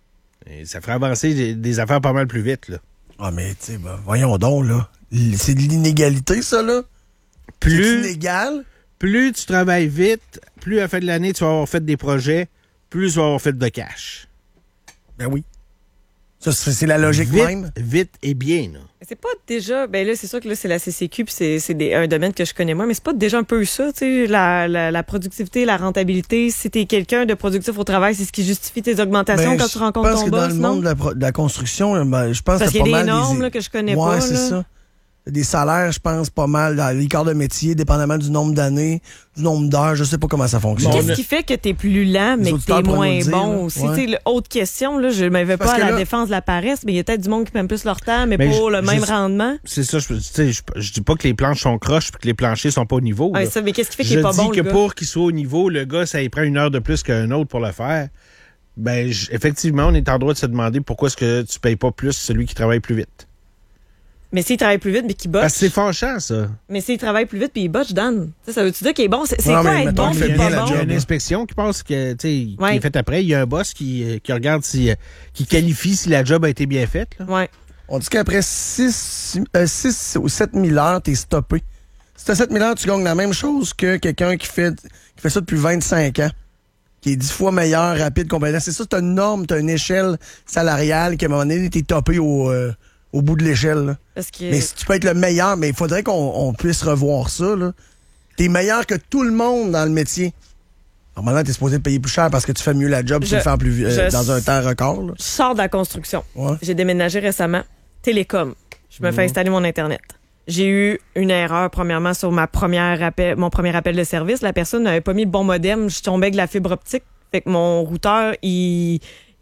Et ça ferait avancer des, des affaires pas mal plus vite, là. Ah, mais tu sais, ben, voyons donc, là. L- C'est de l'inégalité, ça, là? C'est Plus, inégal? plus tu travailles vite, plus à la fin de l'année, tu vas avoir fait des projets, plus tu vas avoir fait de cash. Ben oui. Ça, c'est c'est la logique vite, même. Vite et bien, là. Mais c'est pas déjà, ben là, c'est sûr que là, c'est la C C Q puis c'est, c'est des, un domaine que je connais moins, mais c'est pas déjà un peu ça, tu sais, la, la, la productivité, la rentabilité. Si t'es quelqu'un de productif au travail, c'est ce qui justifie tes augmentations Ben, quand je tu rencontres pense ton que dans boss, le non? monde de la, pro- de la construction, ben, je pense Parce que qu'il y a pas des mal normes des... là, que je connais ouais, pas. c'est là. ça. Des salaires, je pense, pas mal. Dans les corps de métier, dépendamment du nombre d'années, du nombre d'heures, je sais pas comment ça fonctionne. Qu'est-ce qui fait que t'es plus lent, mais Les que auditeurs t'es pourraient moins nous le dire, bon là. aussi? Ouais. Tu sais, le- autre question, là, je m'avais Parce pas à que la là- défense de la paresse, mais il y a peut-être du monde qui prennent plus leur temps, mais Ben, pour je- le même je- rendement. C'est ça, je, tu sais, je, je dis pas que les planches sont croches puis que les planchers sont pas au niveau. Ouais, là. ça, mais qu'est-ce qui fait qu'il Je est pas dis bon, que le gars? pour qu'il soit au niveau, le gars, ça y prend une heure de plus qu'un autre pour le faire. Ben, j- effectivement, on est en droit de se demander pourquoi est-ce que tu payes pas plus celui qui travaille plus vite. Mais s'il travaille plus vite, mais qu'il Parce que c'est botche. fâchant, ça. Mais s'il travaille plus vite, puis il botche, Dan. Ça, ça veut-tu dire qu'il est bon? C'est, c'est Non, quoi mais être mettons bon qu'il puis fait pas bien la bon? Il y a job. une inspection qui pense que, tu sais, Ouais. qui est faite après. Il y a un boss qui, euh, qui regarde si, euh, qui qualifie si la job a été bien faite, là. Ouais. On dit qu'après six ou sept mille heures, t'es stoppé. Si t'as sept mille heures, tu gagnes la même chose que quelqu'un qui fait, qui fait ça depuis vingt-cinq ans, qui est dix fois meilleur, rapide, compétent. C'est ça, t'as une norme, t'as une échelle salariale qui, à un moment donné, t'es topé au, euh, au bout de l'échelle, là. Parce que. Mais si tu peux être le meilleur, mais il faudrait qu'on on puisse revoir ça, là. T'es meilleur que tout le monde dans le métier. Normalement, t'es supposé te payer plus cher parce que tu fais mieux la job, tu Je- le fais en plus, euh, je- dans un temps record, là. Je sors de la construction. Ouais. J'ai déménagé récemment. Télécom. Je me fais installer mon Internet. J'ai eu une erreur, premièrement, sur ma première appel, mon premier appel de service. La personne n'avait pas mis le bon modem. Je tombais avec la fibre optique. Fait que mon routeur, il,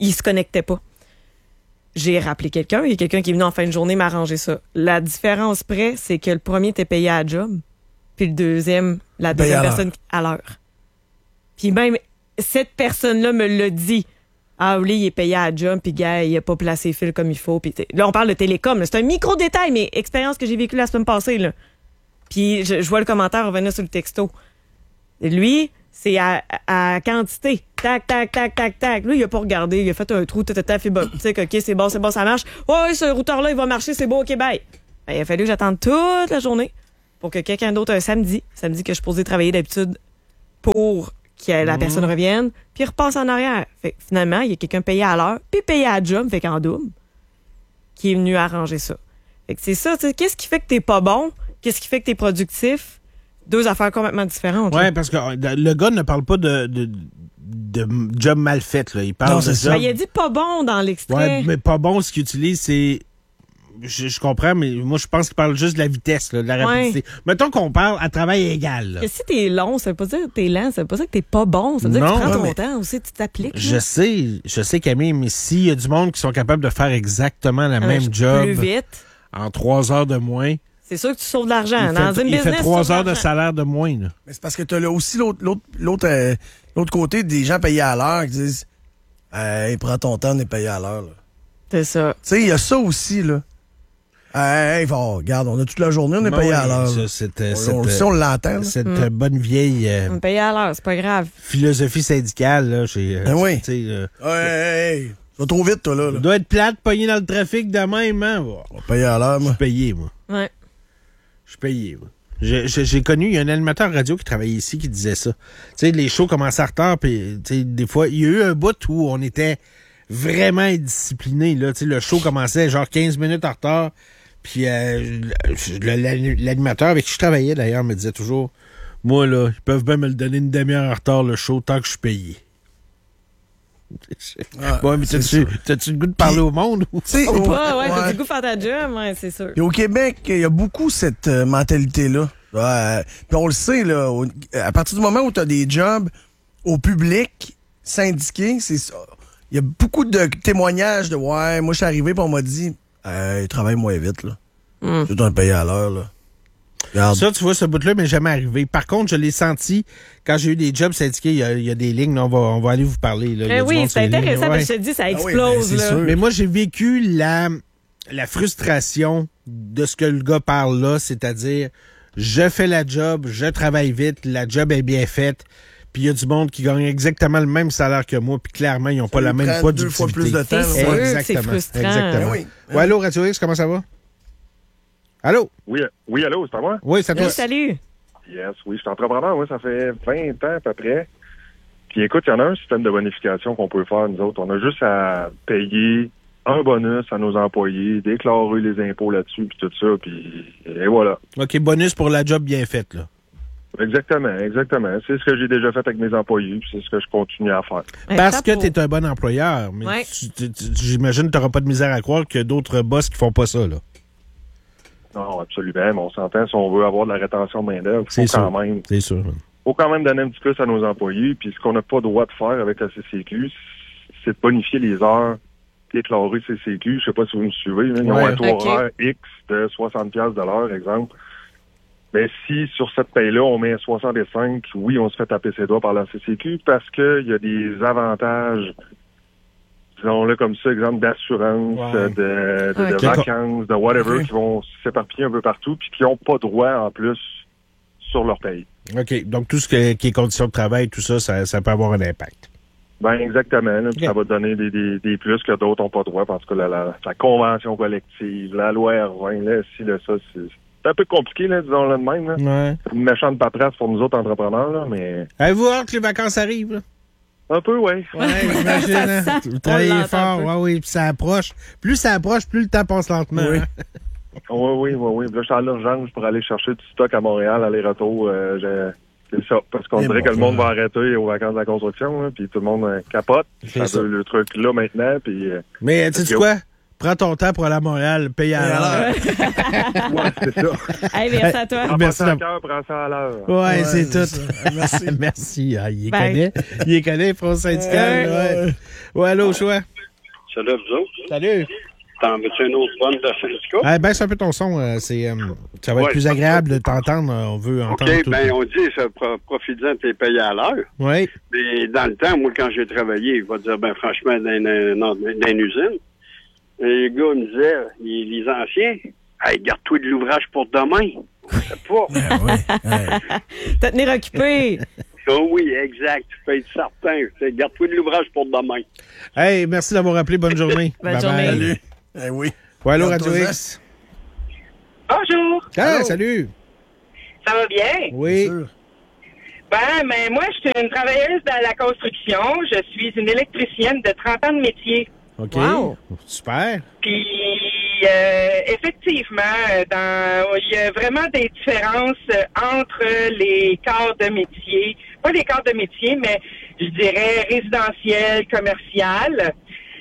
il se connectait pas. J'ai rappelé quelqu'un, il y a quelqu'un qui est venu en fin de journée m'arranger ça. La différence près, c'est que le premier était payé à la job, puis le deuxième, la Payé deuxième à l'heure. personne à l'heure. Puis même, cette personne-là me l'a dit. Ah oui, il est payé à la job, puis gars, il a pas placé les fils comme il faut. Puis là, on parle de télécom, là. C'est un micro-détail, mais expérience que j'ai vécue la semaine passée, là. Puis je, je vois le commentaire revenir sur le texto. Lui, c'est à, à quantité. Tac, tac, tac, tac, tac. Lui, il a pas regardé. Il a fait un trou, tata, fait bon. Tu sais, OK, c'est bon, c'est bon, ça marche. Ouais, ouais, ce routeur-là, il va marcher, c'est bon, OK, bye. Ben, il a fallu que j'attende toute la journée pour que quelqu'un d'autre, un samedi, samedi que je suis posée travailler d'habitude, pour que la personne revienne, puis il repasse en arrière. Fait que finalement, il y a quelqu'un payé à l'heure, puis payé à la job, fait qu'en double, qui est venu arranger ça. Fait que c'est ça, tu sais, qu'est-ce qui fait que t'es pas bon? Qu'est-ce qui fait que t'es productif? Deux affaires complètement différentes. Ouais, là. parce que euh, le gars ne parle pas de, de, de job mal fait, là. Il parle Non, de c'est ça. job. Ben, il a dit pas bon dans l'extrait. Ouais, mais pas bon, ce qu'il utilise, c'est. Je, je comprends, mais moi, je pense qu'il parle juste de la vitesse, là, de la Ouais. rapidité. Mettons qu'on parle à travail égal, là. Que si t'es long, ça veut pas dire que t'es lent, ça veut pas dire que t'es pas bon, ça veut dire Non, que tu prends ton ouais, mais- temps aussi, tu t'appliques. Je là. sais, je sais, Camille, mais s'il y a du monde qui sont capables de faire exactement le Ah, même je- job Plus vite. en trois heures de moins, C'est sûr que tu sauves de l'argent. il Dans fait, une il business, fait trois tu sauves heures de l'argent. salaire de moins, là. Mais c'est parce que t'as là aussi l'autre, l'autre, l'autre, euh, l'autre côté des gens payés à l'heure qui disent Hey, prends ton temps, on est payé à l'heure. là. C'est ça. Tu sais, il y a ça aussi, là. Hey, hey, va, regarde, on a toute la journée, on est payé à l'heure. Ça, là. c'est, euh, On, cette, on, euh, si on l'entend. là. cette Mm. euh, bonne vieille euh, On me paye à l'heure, c'est pas grave. philosophie syndicale, là, chez, euh, Ben oui. tu sais, euh, Hey, hey, hey, tu vas trop vite, toi, là. là. on doit être plate, pogné dans le trafic de même, hein? Bon, On va payer à l'heure, je moi. suis payé, moi. Ouais. Je suis payé, moi. J'ai, j'ai, j'ai connu, il y a un animateur radio qui travaillait ici qui disait ça. Tu sais, les shows commençaient en retard, puis tu sais, des fois, il y a eu un bout où on était vraiment indisciplinés, là. Tu sais, le show commençait genre quinze minutes en retard, puis euh, le- le- l'animateur avec qui je travaillais, d'ailleurs, me disait toujours, moi, là, ils peuvent même me le donner une demi-heure en retard, le show, tant que je suis payé. Ah, Bon, mais c'est t'as-tu, ça. t'as-tu le goût de parler Puis- au monde? Ou? Tu sais, Ou au- pas, ouais, t'as ouais. du goût de faire ta job, ouais, c'est sûr. Et au Québec, il y a beaucoup cette euh, mentalité-là. Ouais, puis on le sait, là, au- à partir du moment où tu as des jobs au public, syndiqués, c'est ça. Il y a beaucoup de témoignages de ouais, moi je suis arrivé et on m'a dit hey, travaille moins vite, là. Mm. Tu dois te payer à l'heure, là. Regarde. Ça, tu vois, ce bout-là m'est jamais arrivé. Par contre, je l'ai senti quand j'ai eu des jobs syndiqués. Il y a, il y a des lignes, là, on va, on va aller vous parler. Là. Il y a Eh du oui, monde c'est sur les lignes, intéressant, ouais. parce que je te dis, ça oui, explose, ben, c'est là. sûr. Mais moi, j'ai vécu la, la frustration de ce que le gars parle là, c'est-à-dire, je fais la job, je travaille vite, la job est bien faite, puis il y a du monde qui gagne exactement le même salaire que moi, puis clairement, ils n'ont pas lui la même prend productivité. deux fois plus de temps, C'est là, sûr ouais. que c'est Exactement. frustrant. Exactement. Ben oui. Ouais, allô, Radio X, comment ça va? Allô? Oui, euh, oui, allô, c'est à moi? Oui, ça te Oui, salut. Yes, oui, je suis entrepreneur, moi, ça fait vingt ans à peu près. Puis écoute, il y en a un système de bonification qu'on peut faire, nous autres. On a juste à payer un bonus à nos employés, déclarer les impôts là-dessus, puis tout ça, puis et voilà. OK, bonus pour la job bien faite, là. Exactement, exactement. C'est ce que j'ai déjà fait avec mes employés, puis c'est ce que je continue à faire. Un Parce chapeau. que tu es un bon employeur. Mais Ouais. tu- tu- tu- j'imagine que tu n'auras pas de misère à croire qu'il y a d'autres boss qui font pas ça, là. Non, absolument, mais on s'entend, si on veut avoir de la rétention de main-d'œuvre, il C'est faut quand sûr. même C'est sûr. faut quand même donner un petit plus à nos employés. Puis ce qu'on n'a pas le droit de faire avec la C C Q, c'est de bonifier les heures déclarées C C Q. Je sais pas si vous me suivez. Là. Ils ont Ouais. un taux Ok. horaire X de soixante piastres de l'heure, exemple. Mais si sur cette paye-là, on met soixante-cinq, oui, on se fait taper ses doigts par la C C Q parce qu'il y a des avantages, disons-le comme ça, exemple d'assurance, Ouais. euh, de, de, de Ok. vacances, de whatever, Ok. qui vont s'éparpiller un peu partout, puis qui n'ont pas droit en plus sur leur paye. OK. Donc, tout ce que- qui est conditions de travail, tout ça, ça, ça peut avoir un impact. Ben exactement. Là, puis Ok. Ça va donner des, des, des plus que d'autres n'ont pas droit parce que la, la, la convention collective, la loi R vingt, là, si, là, ça, c'est c'est un peu compliqué, là, disons-le de même. Là. Ouais. C'est une méchante paperasse pour nous autres entrepreneurs, là, mais Avez-vous hâte que les vacances arrivent, là? un peu, oui. Ouais, j'imagine. hein. Ça, Vous on travaillez l'entend fort, un peu. ouais, oui, puis ça approche. Plus ça approche, plus le temps passe lentement. Oui. hein. Oui, oui, oui, oui. Là, je suis en urgence pour aller chercher du stock à Montréal, aller-retour. Euh, j'ai- c'est ça. Parce qu'on Et dirait bon, que le monde ouais. va arrêter aux vacances de la construction, là, puis tout le monde euh, capote. C'est Ça ça. veut le truc là maintenant, puis euh, Mais tu sais Ok. quoi? Prends ton temps pour aller à Montréal, paye à Paye à l'heure. ouais, c'est ça. Hey, merci à toi. Prends Merci pas ça à d'avoir- cœur, prends ça à l'heure. Ouais, Ouais, c'est c'est tout. ça. Merci. Merci. Ah, il les Bye. connaît. Il les connaît, France syndicale. Ouais, Ouais. ouais. Ouais, allô, choix. Salut, vous autres. Salut. T'en veux-tu une autre bonne de syndicat? Eh ben, c'est un peu ton son. Euh, c'est, euh, ça va être Ouais, plus agréable de t'entendre. On veut entendre OK, tout. ben on dit, ça, pro- profites-en, t'es payé à l'heure. Oui. Mais dans le temps, moi, quand j'ai travaillé, il va dire, ben franchement, dans, dans, dans, dans une usine, les gars me disaient, les, les anciens, hey, garde-toi de l'ouvrage pour demain. On sait pas. Ah oui. Ouais. Te tenir occupé. Oh oui, exact. Tu peux être certain. T'sais, garde-toi de l'ouvrage pour demain. Hey, merci d'avoir appelé. Bonne journée. Bonne Bye journée. bye. Salut. Eh oui. Ouais, allô, Garde Radio toi X. Bonjour, Ah, Allô? salut. ça va bien? Oui. Sûr. Ben, mais moi, je suis une travailleuse dans la construction. Je suis une électricienne de trente ans de métier. OK. Wow. Super. Puis, euh, effectivement, dans, il y a vraiment des différences euh, entre les corps de métier. Pas les corps de métier, mais je dirais résidentiel, commercial.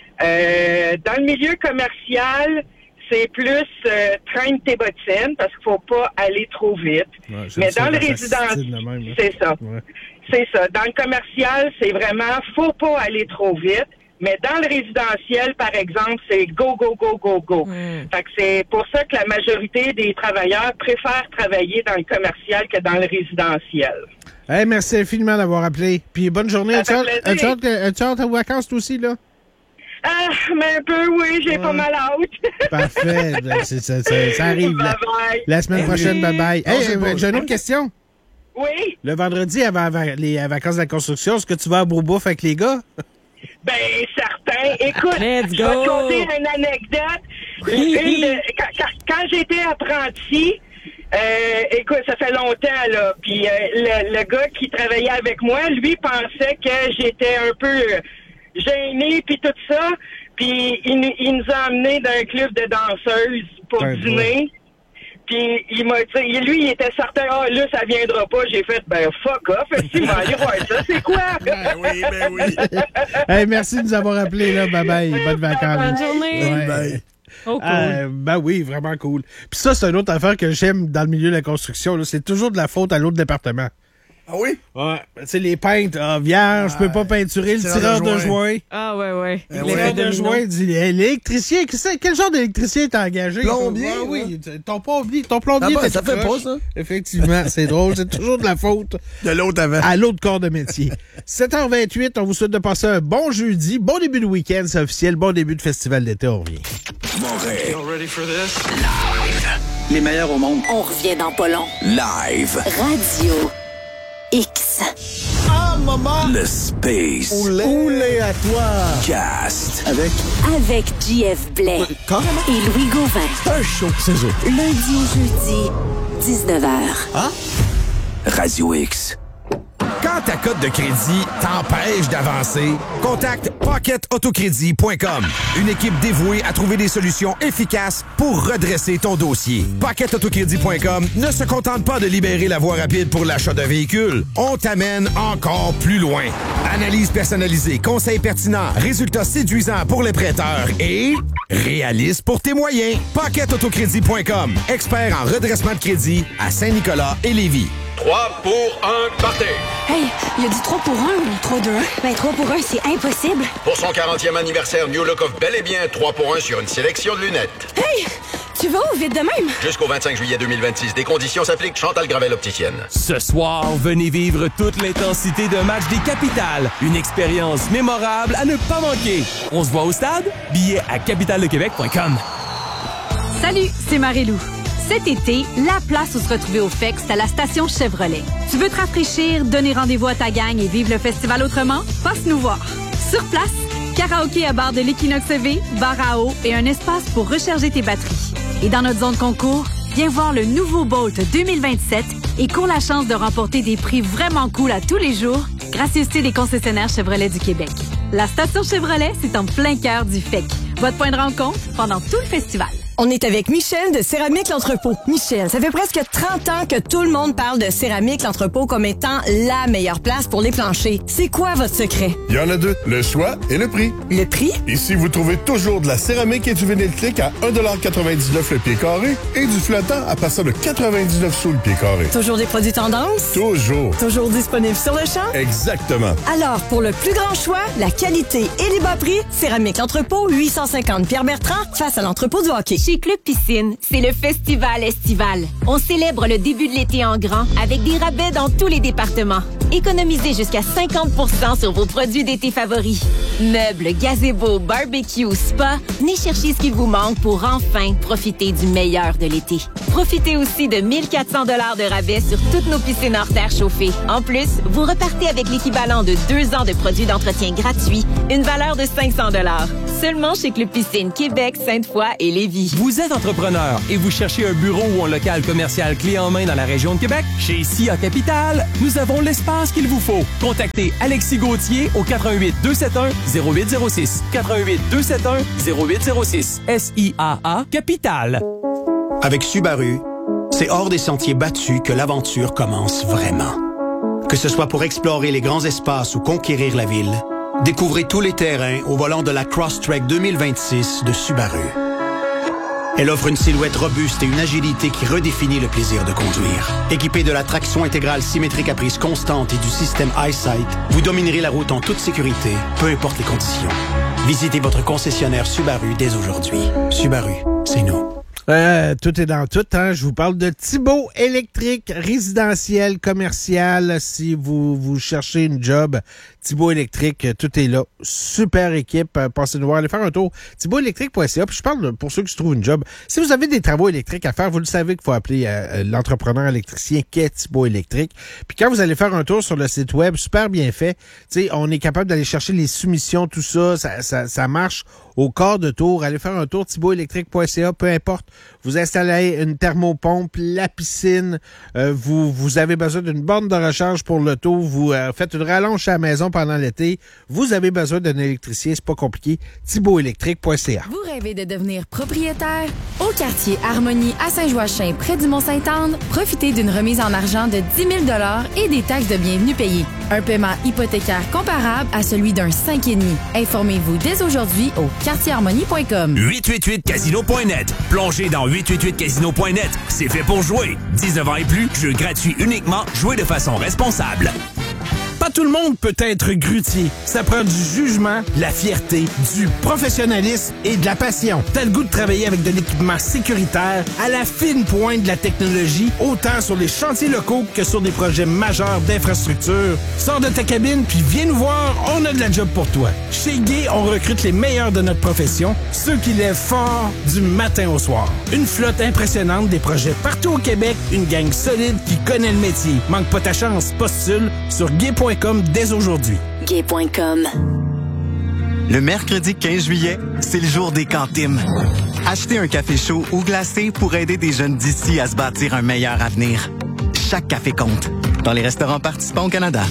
Euh, dans le milieu commercial, c'est plus euh, traîne tes bottines parce qu'il faut pas aller trop vite. Ouais, j'aime Mais ça dans le quand ça résidentiel, style de même, là. c'est ça. Ouais. C'est ça. Dans le commercial, c'est vraiment faut pas aller trop vite. Mais dans le résidentiel, par exemple, c'est go, go, go, go, go. Mm. Fait que c'est pour ça que la majorité des travailleurs préfèrent travailler dans le commercial que dans le résidentiel. Hey, merci infiniment d'avoir appelé. Puis bonne journée. Ça As-tu fait hâte- plaisir. as-tu hâte que- as-tu hâte aux vacances, toi aussi, là? Ah, mais un peu, oui, j'ai Ouais. pas mal hâte. Parfait. Ben, c'est- ça, ça- ça arrive. La, Bye-bye. la semaine Eh prochaine, oui. bye-bye. Non, Hey, c'est euh, pas- j'ai une autre question. Oui, Le vendredi, avant, avant les euh, vacances de la construction, est-ce que tu vas à Beaubouffe avec les gars? ben certain. Écoute, Let's je vais te go. conter une anecdote. Oui. Une de- quand quand- quand j'étais apprenti, euh, écoute, ça fait longtemps, là, puis euh, le, le gars qui travaillait avec moi, lui, pensait que j'étais un peu euh, gêné, puis tout ça, puis il, nous- il nous a amenés dans un club de danseuses pour Ben, dîner. Puis il m'a dit, lui, il était certain, ah, là, ça viendra pas. J'ai fait, ben, fuck off, est-ce qu'il m'a allé voir ça, c'est quoi? Ben oui, ben oui. Hey, merci de nous avoir appelés, là. Bye-bye. Bonnes vacances. Bonne journée. Ouais. Ben, Oh, cool. Euh, ben oui, vraiment cool. Puis ça, c'est une autre affaire que j'aime dans le milieu de la construction, là. C'est toujours de la faute à l'autre département. ah oui? Ouais. Tu sais, les peintres, ah, vierge, je peux pas peinturer le tireur tireur de de joint. joint. Ah, ouais, ouais. Eh Le ouais. tireur de joint dit, hey, l'électricien, qu'est-ce- quel genre d'électricien t'as engagé? Plombier, Ah, oui, ouais. ton plombier, ton plombier. Ah ben, était ça fait croche. pas, ça. Effectivement, c'est drôle. C'est toujours de la faute De l'autre avant. à l'autre corps de métier. sept heures vingt-huit, on vous souhaite de passer un bon jeudi, bon début de week-end, c'est officiel, bon début de festival d'été, on revient. Les meilleurs au monde. On revient dans pas long. Live. Radio X. Ah, maman! Le Space Oulé à toi! Cast. Avec Avec J F Blais Carrément. et Louis Gauvin. un show, c'est ça. Lundi au jeudi, dix-neuf heures. Radio X. Quand ta cote de crédit t'empêche d'avancer, contacte pocket autocrédit point com. Une équipe dévouée à trouver des solutions efficaces pour redresser ton dossier. pocket autocrédit point com ne se contente pas de libérer la voie rapide pour l'achat d'un véhicule. On t'amène encore plus loin. Analyse personnalisée, conseils pertinents, résultats séduisants pour les prêteurs et réaliste pour tes moyens. pocket autocrédit point com. Expert en redressement de crédit à Saint-Nicolas et Lévis. trois pour un party. Hey, il y a du trois pour un ou trois deux un? Ben, trois pour un, c'est impossible. Pour son quarantième anniversaire, New Look offre bel et bien trois pour un sur une sélection de lunettes. Hey, tu vas où vite de même? Jusqu'au vingt-cinq juillet deux mille vingt-six, des conditions s'appliquent. Chantal Gravel opticienne. Ce soir, venez vivre toute l'intensité d'un match des Capitales. Une expérience mémorable à ne pas manquer. On se voit au stade? Billets à capitale de québec point com. Salut, c'est Marie-Lou. Cet été, la place où se retrouver au F E X, c'est à la station Chevrolet. Tu veux te rafraîchir, donner rendez-vous à ta gang et vivre le festival autrement? Passe nous voir. Sur place, karaoké à bar de l'Equinox V, bar à eau et un espace pour recharger tes batteries. Et dans notre zone concours, viens voir le nouveau Bolt deux mille vingt-sept et cours la chance de remporter des prix vraiment cool à tous les jours, gracieuseté des concessionnaires Chevrolet du Québec. La station Chevrolet, c'est en plein cœur du F E C. Votre point de rencontre pendant tout le festival. On est avec Michel de Céramique L'Entrepôt. Michel, ça fait presque trente ans que tout le monde parle de Céramique L'Entrepôt comme étant la meilleure place pour les planchers. C'est quoi votre secret? Il y en a deux, le choix et le prix. Le prix? Ici, vous trouvez toujours de la céramique et du vinyle clic à un dollar quatre-vingt-dix-neuf le pied carré et du flottant à partir de quatre-vingt-dix-neuf sous le pied carré. Toujours des produits tendance? Toujours. Toujours disponibles sur le champ? Exactement. Alors, pour le plus grand choix, la qualité et les bas prix, Céramique L'Entrepôt, huit cent cinquante Pierre-Bertrand, face à l'entrepôt du hockey. Chez Club Piscine, c'est le festival estival. On célèbre le début de l'été en grand avec des rabais dans tous les départements. Économisez jusqu'à cinquante pour cent sur vos produits d'été favoris. Meubles, gazebo, barbecue, spa, venez chercher ce qu'il vous manque pour enfin profiter du meilleur de l'été. Profitez aussi de mille quatre cents dollars de rabais sur toutes nos piscines hors terre chauffées. En plus, vous repartez avec l'équivalent de deux ans de produits d'entretien gratuits, une valeur de cinq cents dollars. Seulement chez Club Piscine Québec, Sainte-Foy et Lévis. Vous êtes entrepreneur et vous cherchez un bureau ou un local commercial clé en main dans la région de Québec? Chez S I A Capital, nous avons l'espace qu'il vous faut. Contactez Alexis Gauthier au quatre un huit deux sept un zéro huit zéro six. quatre un huit deux sept un zéro huit zéro six. S I A A Capital. Avec Subaru, c'est hors des sentiers battus que l'aventure commence vraiment. Que ce soit pour explorer les grands espaces ou conquérir la ville, découvrez tous les terrains au volant de la Crosstrek deux mille vingt-six de Subaru. Elle offre une silhouette robuste et une agilité qui redéfinit le plaisir de conduire. Équipée de la traction intégrale symétrique à prise constante et du système EyeSight, vous dominerez la route en toute sécurité, peu importe les conditions. Visitez votre concessionnaire Subaru dès aujourd'hui. Subaru, c'est nous. Euh, tout est dans tout, hein. Je vous parle de Thibault Électrique, résidentiel, commercial. Si vous, vous cherchez une job, Thibault Électrique, tout est là. Super équipe. Passez nous voir, allez faire un tour. thibault électrique point c a. Puis je parle pour ceux qui se trouvent une job. Si vous avez des travaux électriques à faire, vous le savez qu'il faut appeler euh, l'entrepreneur électricien qu'est Thibault Électrique. Puis quand vous allez faire un tour sur le site web, super bien fait. Tu sais, on est capable d'aller chercher les soumissions, tout ça. Ça, ça, ça marche au quart de tour. Allez faire un tour, thibault électrique point c a, peu importe. Vous installez une thermopompe, la piscine, euh, vous, vous avez besoin d'une borne de recharge pour l'auto, vous euh, faites une rallonge à la maison pendant l'été, vous avez besoin d'un électricien, c'est pas compliqué, thibault électrique point c a. Vous rêvez de devenir propriétaire? Au quartier Harmonie à Saint-Joachim, près du Mont-Sainte-Anne, profitez d'une remise en argent de dix mille dollars et des taxes de bienvenue payées. Un paiement hypothécaire comparable à celui d'un cinq virgule cinq. Informez-vous dès aujourd'hui au quartier harmonie point com. huit huit huit casino point net. Plongez dans huit huit huit casino point net. C'est fait pour jouer. dix-neuf ans et plus, jeu gratuit uniquement, jouez de façon responsable. Pas tout le monde peut être grutier. Ça prend du jugement, de la fierté, du professionnalisme et de la passion. T'as le goût de travailler avec de l'équipement sécuritaire à la fine pointe de la technologie, autant sur les chantiers locaux que sur des projets majeurs d'infrastructure. Sors de ta cabine puis viens nous voir, on a de la job pour toi. Chez Gay, on recrute les meilleurs de notre profession, ceux qui lèvent fort du matin au soir. Une flotte impressionnante, des projets partout au Québec, une gang solide qui connaît le métier. Manque pas ta chance, postule sur gay point com dès aujourd'hui. gay point com. Le mercredi quinze juillet, c'est le jour des cantines. Achetez un café chaud ou glacé pour aider des jeunes d'ici à se bâtir un meilleur avenir. Chaque café compte. Dans les restaurants participants au Canada.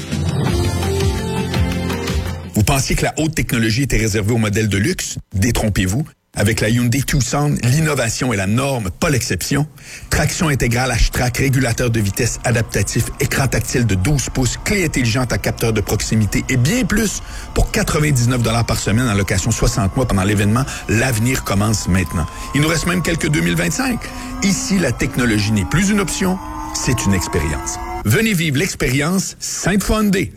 Vous pensiez que la haute technologie était réservée aux modèles de luxe? Détrompez-vous. Avec la Hyundai Tucson, l'innovation est la norme, pas l'exception. Traction intégrale H-Track, régulateur de vitesse adaptatif, écran tactile de douze pouces, clé intelligente à capteur de proximité et bien plus pour quatre-vingt-dix-neuf dollars par semaine en location soixante mois pendant l'événement. L'avenir commence maintenant. Il nous reste même quelques deux mille vingt-cinq. Ici, la technologie n'est plus une option, c'est une expérience. Venez vivre l'expérience Sainte-Foy Hyundai.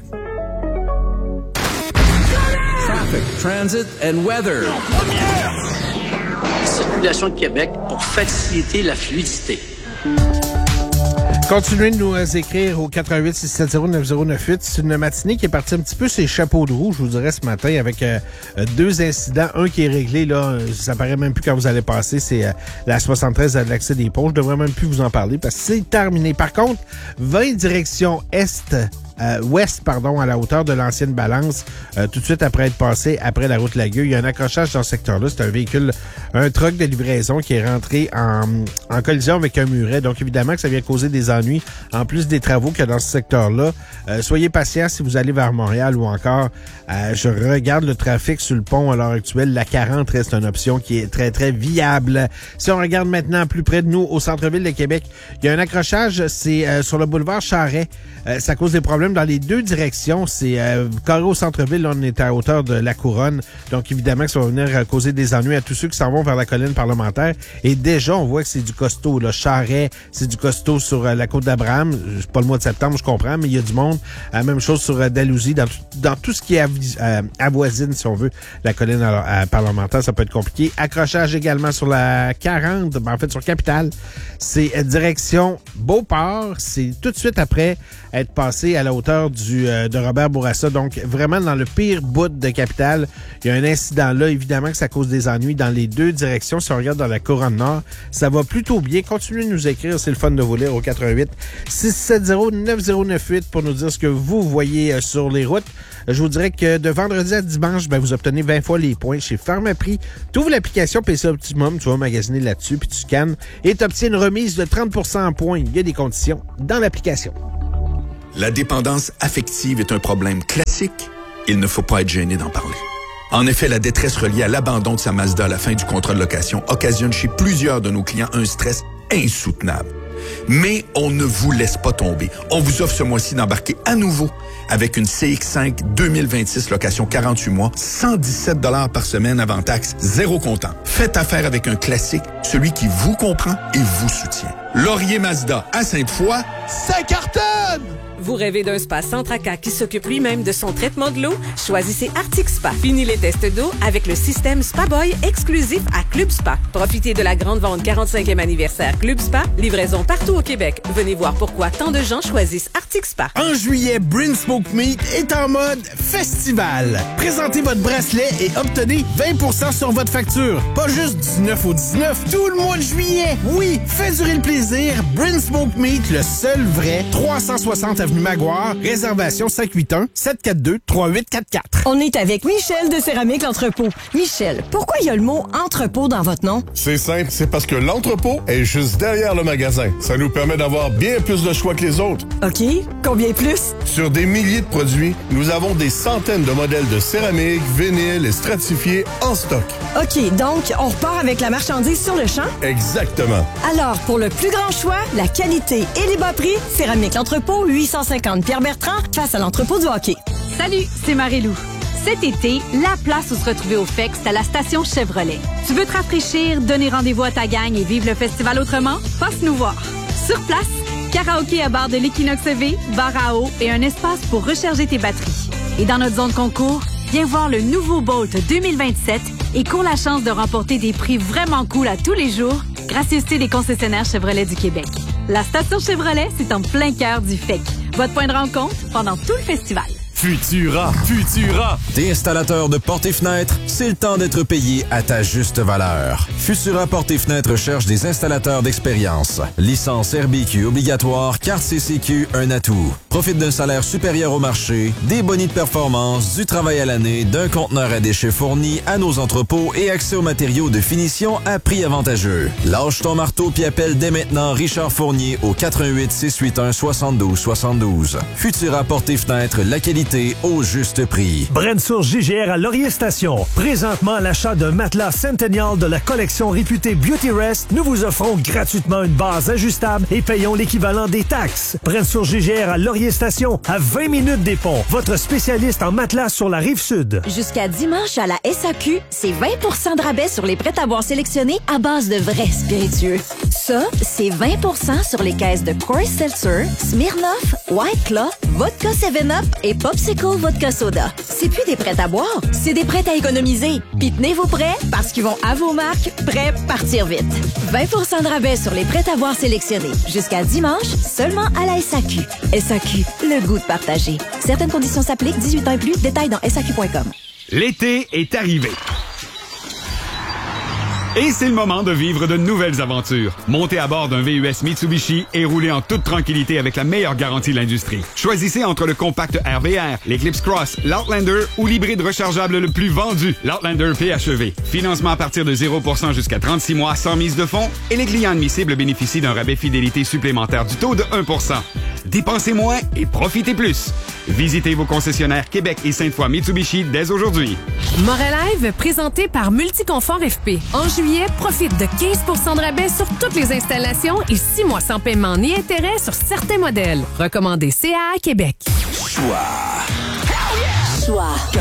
Traffic, transit and weather. Circulation de Québec pour faciliter la fluidité. Continuez de nous écrire au quatre un huit six sept zéro neuf zéro neuf huit. C'est une matinée qui est partie un petit peu ses chapeaux de roue, je vous dirais, ce matin, avec euh, deux incidents. Un qui est réglé, là, ça paraît même plus quand vous allez passer, c'est euh, la soixante-treize à l'accès des ponts. Je devrais même plus vous en parler parce que c'est terminé. Par contre, vingt direction est euh, ouest, pardon, à la hauteur de l'ancienne balance, euh, tout de suite après être passé après la route Lagueux. Il y a un accrochage dans ce secteur-là. C'est un véhicule, un truck de livraison qui est rentré en, en collision avec un muret. Donc, évidemment que ça vient causer des ennuis, en plus des travaux qu'il y a dans ce secteur-là. Euh, soyez patients si vous allez vers Montréal ou encore, euh, je regarde le trafic sur le pont à l'heure actuelle. La quarante reste une option qui est très, très viable. Si on regarde maintenant plus près de nous, au centre-ville de Québec, il y a un accrochage, c'est euh, sur le boulevard Charret. Euh, ça cause des problèmes dans les deux directions. C'est euh, carré au centre-ville, là, on est à hauteur de la Couronne. Donc, évidemment que ça va venir euh, causer des ennuis à tous ceux qui s'en vont vers la colline parlementaire. Et déjà, on voit que c'est du costaud. Là. Charret, c'est du costaud sur euh, la côte d'Abraham. C'est pas le mois de septembre, je comprends, mais il y a du monde. La euh, même chose sur euh, Dalhousie, dans, dans tout ce qui avis, euh, avoisine, si on veut, la colline euh, parlementaire, ça peut être compliqué. Accrochage également sur la quarante, ben, en fait, sur Capitale. C'est euh, direction Beauport. C'est tout de suite après être passé à la hauteur du euh, de Robert Bourassa. Donc, vraiment dans le pire bout de Capitale. Il y a un incident là. Évidemment que ça cause des ennuis dans les deux directions. Si on regarde dans la couronne nord, ça va plutôt bien. Continuez de nous écrire. C'est le fun de vous lire au quatre un huit, six sept zéro, neuf zéro neuf huit pour nous dire ce que vous voyez euh, sur les routes. Je vous dirais que de vendredi à dimanche, ben, vous obtenez vingt fois les points chez Pharmaprix. Tu ouvres l'application P C Optimum, tu vas magasiner là-dessus, puis tu scannes et tu obtiens une remise de trente pour cent en points. Il y a des conditions dans l'application. La dépendance affective est un problème classique. Il ne faut pas être gêné d'en parler. En effet, la détresse reliée à l'abandon de sa Mazda à la fin du contrat de location occasionne chez plusieurs de nos clients un stress insoutenable. Mais on ne vous laisse pas tomber. On vous offre ce mois-ci d'embarquer à nouveau avec une C X cinq deux mille vingt-six location quarante-huit mois, cent dix-sept dollars par semaine avant taxe, zéro comptant. Faites affaire avec un classique, celui qui vous comprend et vous soutient. Laurier Mazda à Sainte-Foy, ça cartonne! Vous rêvez d'un spa sans tracas qui s'occupe lui-même de son traitement de l'eau? Choisissez Arctic Spa. Fini les tests d'eau avec le système Spa Boy exclusif à Club Spa. Profitez de la grande vente quarante-cinquième anniversaire Club Spa. Livraison partout au Québec. Venez voir pourquoi tant de gens choisissent Arctic Spa. En juillet, Brinsmoke Meat est en mode festival. Présentez votre bracelet et obtenez vingt pour cent sur votre facture. Pas juste dix-neuf au dix-neuf, tout le mois de juillet. Oui, faites durer le plaisir. Brinsmoke Meat, le seul vrai, trois cent soixante avenue Maguire, réservation cinq huit un, sept quatre deux, trois huit quatre quatre. On est avec Michel de Céramique L'Entrepôt. Michel, pourquoi il y a le mot entrepôt dans votre nom? C'est simple, c'est parce que l'entrepôt est juste derrière le magasin. Ça nous permet d'avoir bien plus de choix que les autres. OK. Combien plus? Sur des milliers de produits, nous avons des centaines de modèles de céramique, vinyle et stratifiés en stock. OK, donc on repart avec la marchandise sur le champ? Exactement. Alors, pour le plus grand choix, la qualité et les bas prix, Céramique L'Entrepôt, huit cent cinquante Pierre-Bertrand, face à l'entrepôt du hockey. Salut, c'est Marie-Lou. Cet été, la place où se retrouver au F E C, c'est à la station Chevrolet. Tu veux te rafraîchir, donner rendez-vous à ta gang et vivre le festival autrement? Passe nous voir. Sur place, karaoké à bar de l'Equinox V, bar à eau et un espace pour recharger tes batteries. Et dans notre zone concours, viens voir le nouveau Bolt deux mille vingt-sept et cours la chance de remporter des prix vraiment cool à tous les jours, gracieuseté des concessionnaires Chevrolet du Québec. La station Chevrolet, c'est en plein cœur du F E C. Votre point de rencontre pendant tout le festival. Futura, Futura. T'es installateur de portes et fenêtres, c'est le temps d'être payé à ta juste valeur. Futura Portes et Fenêtres cherche des installateurs d'expérience. Licence R B Q obligatoire, carte C C Q, un atout. Profite d'un salaire supérieur au marché, des bonus de performance, du travail à l'année, d'un conteneur à déchets fourni à nos entrepôts et accès aux matériaux de finition à prix avantageux. Lâche ton marteau puis appelle dès maintenant Richard Fournier au quatre un huit, six huit un, soixante-douze soixante-douze. Futura Portes et Fenêtres, la qualité au juste prix. Brensource J G R à Laurier Station. Présentement, à l'achat d'un matelas Centennial de la collection réputée Beauty Rest, nous vous offrons gratuitement une base ajustable et payons l'équivalent des taxes. Brensource J G R à Laurier Station, à vingt minutes des ponts. Votre spécialiste en matelas sur la Rive-Sud. Jusqu'à dimanche à la S A Q, c'est vingt pour cent de rabais sur les prêts-à-boire sélectionnés à base de vrais spiritueux. Ça, c'est vingt pour cent sur les caisses de Coors Seltzer, Smirnoff, White Claw, Vodka seven up et Popsicle Vodka Soda. C'est plus des prêts à boire, c'est des prêts à économiser. Puis tenez-vous prêts parce qu'ils vont à vos marques, prêts partir vite. vingt pour cent de rabais sur les prêts à boire sélectionnés. Jusqu'à dimanche, seulement à la S A Q. S A Q, le goût de partager. Certaines conditions s'appliquent, dix-huit ans et plus. Détails dans S A Q point com. L'été est arrivé. Et c'est le moment de vivre de nouvelles aventures. Montez à bord d'un V U S Mitsubishi et roulez en toute tranquillité avec la meilleure garantie de l'industrie. Choisissez entre le compact R V R, l'Eclipse Cross, l'Outlander ou l'hybride rechargeable le plus vendu, l'Outlander P H E V. Financement à partir de zéro pour cent jusqu'à trente-six mois sans mise de fonds et les clients admissibles bénéficient d'un rabais fidélité supplémentaire du taux de un pour cent. Dépensez moins et profitez plus. Visitez vos concessionnaires Québec et Sainte-Foy Mitsubishi dès aujourd'hui. Morelive, présenté par Multiconfort F P. En juillet, profite de quinze pour cent de rabais sur toutes les installations et six mois sans paiement ni intérêt sur certains modèles. Recommandé C A A Québec. Choix. Choix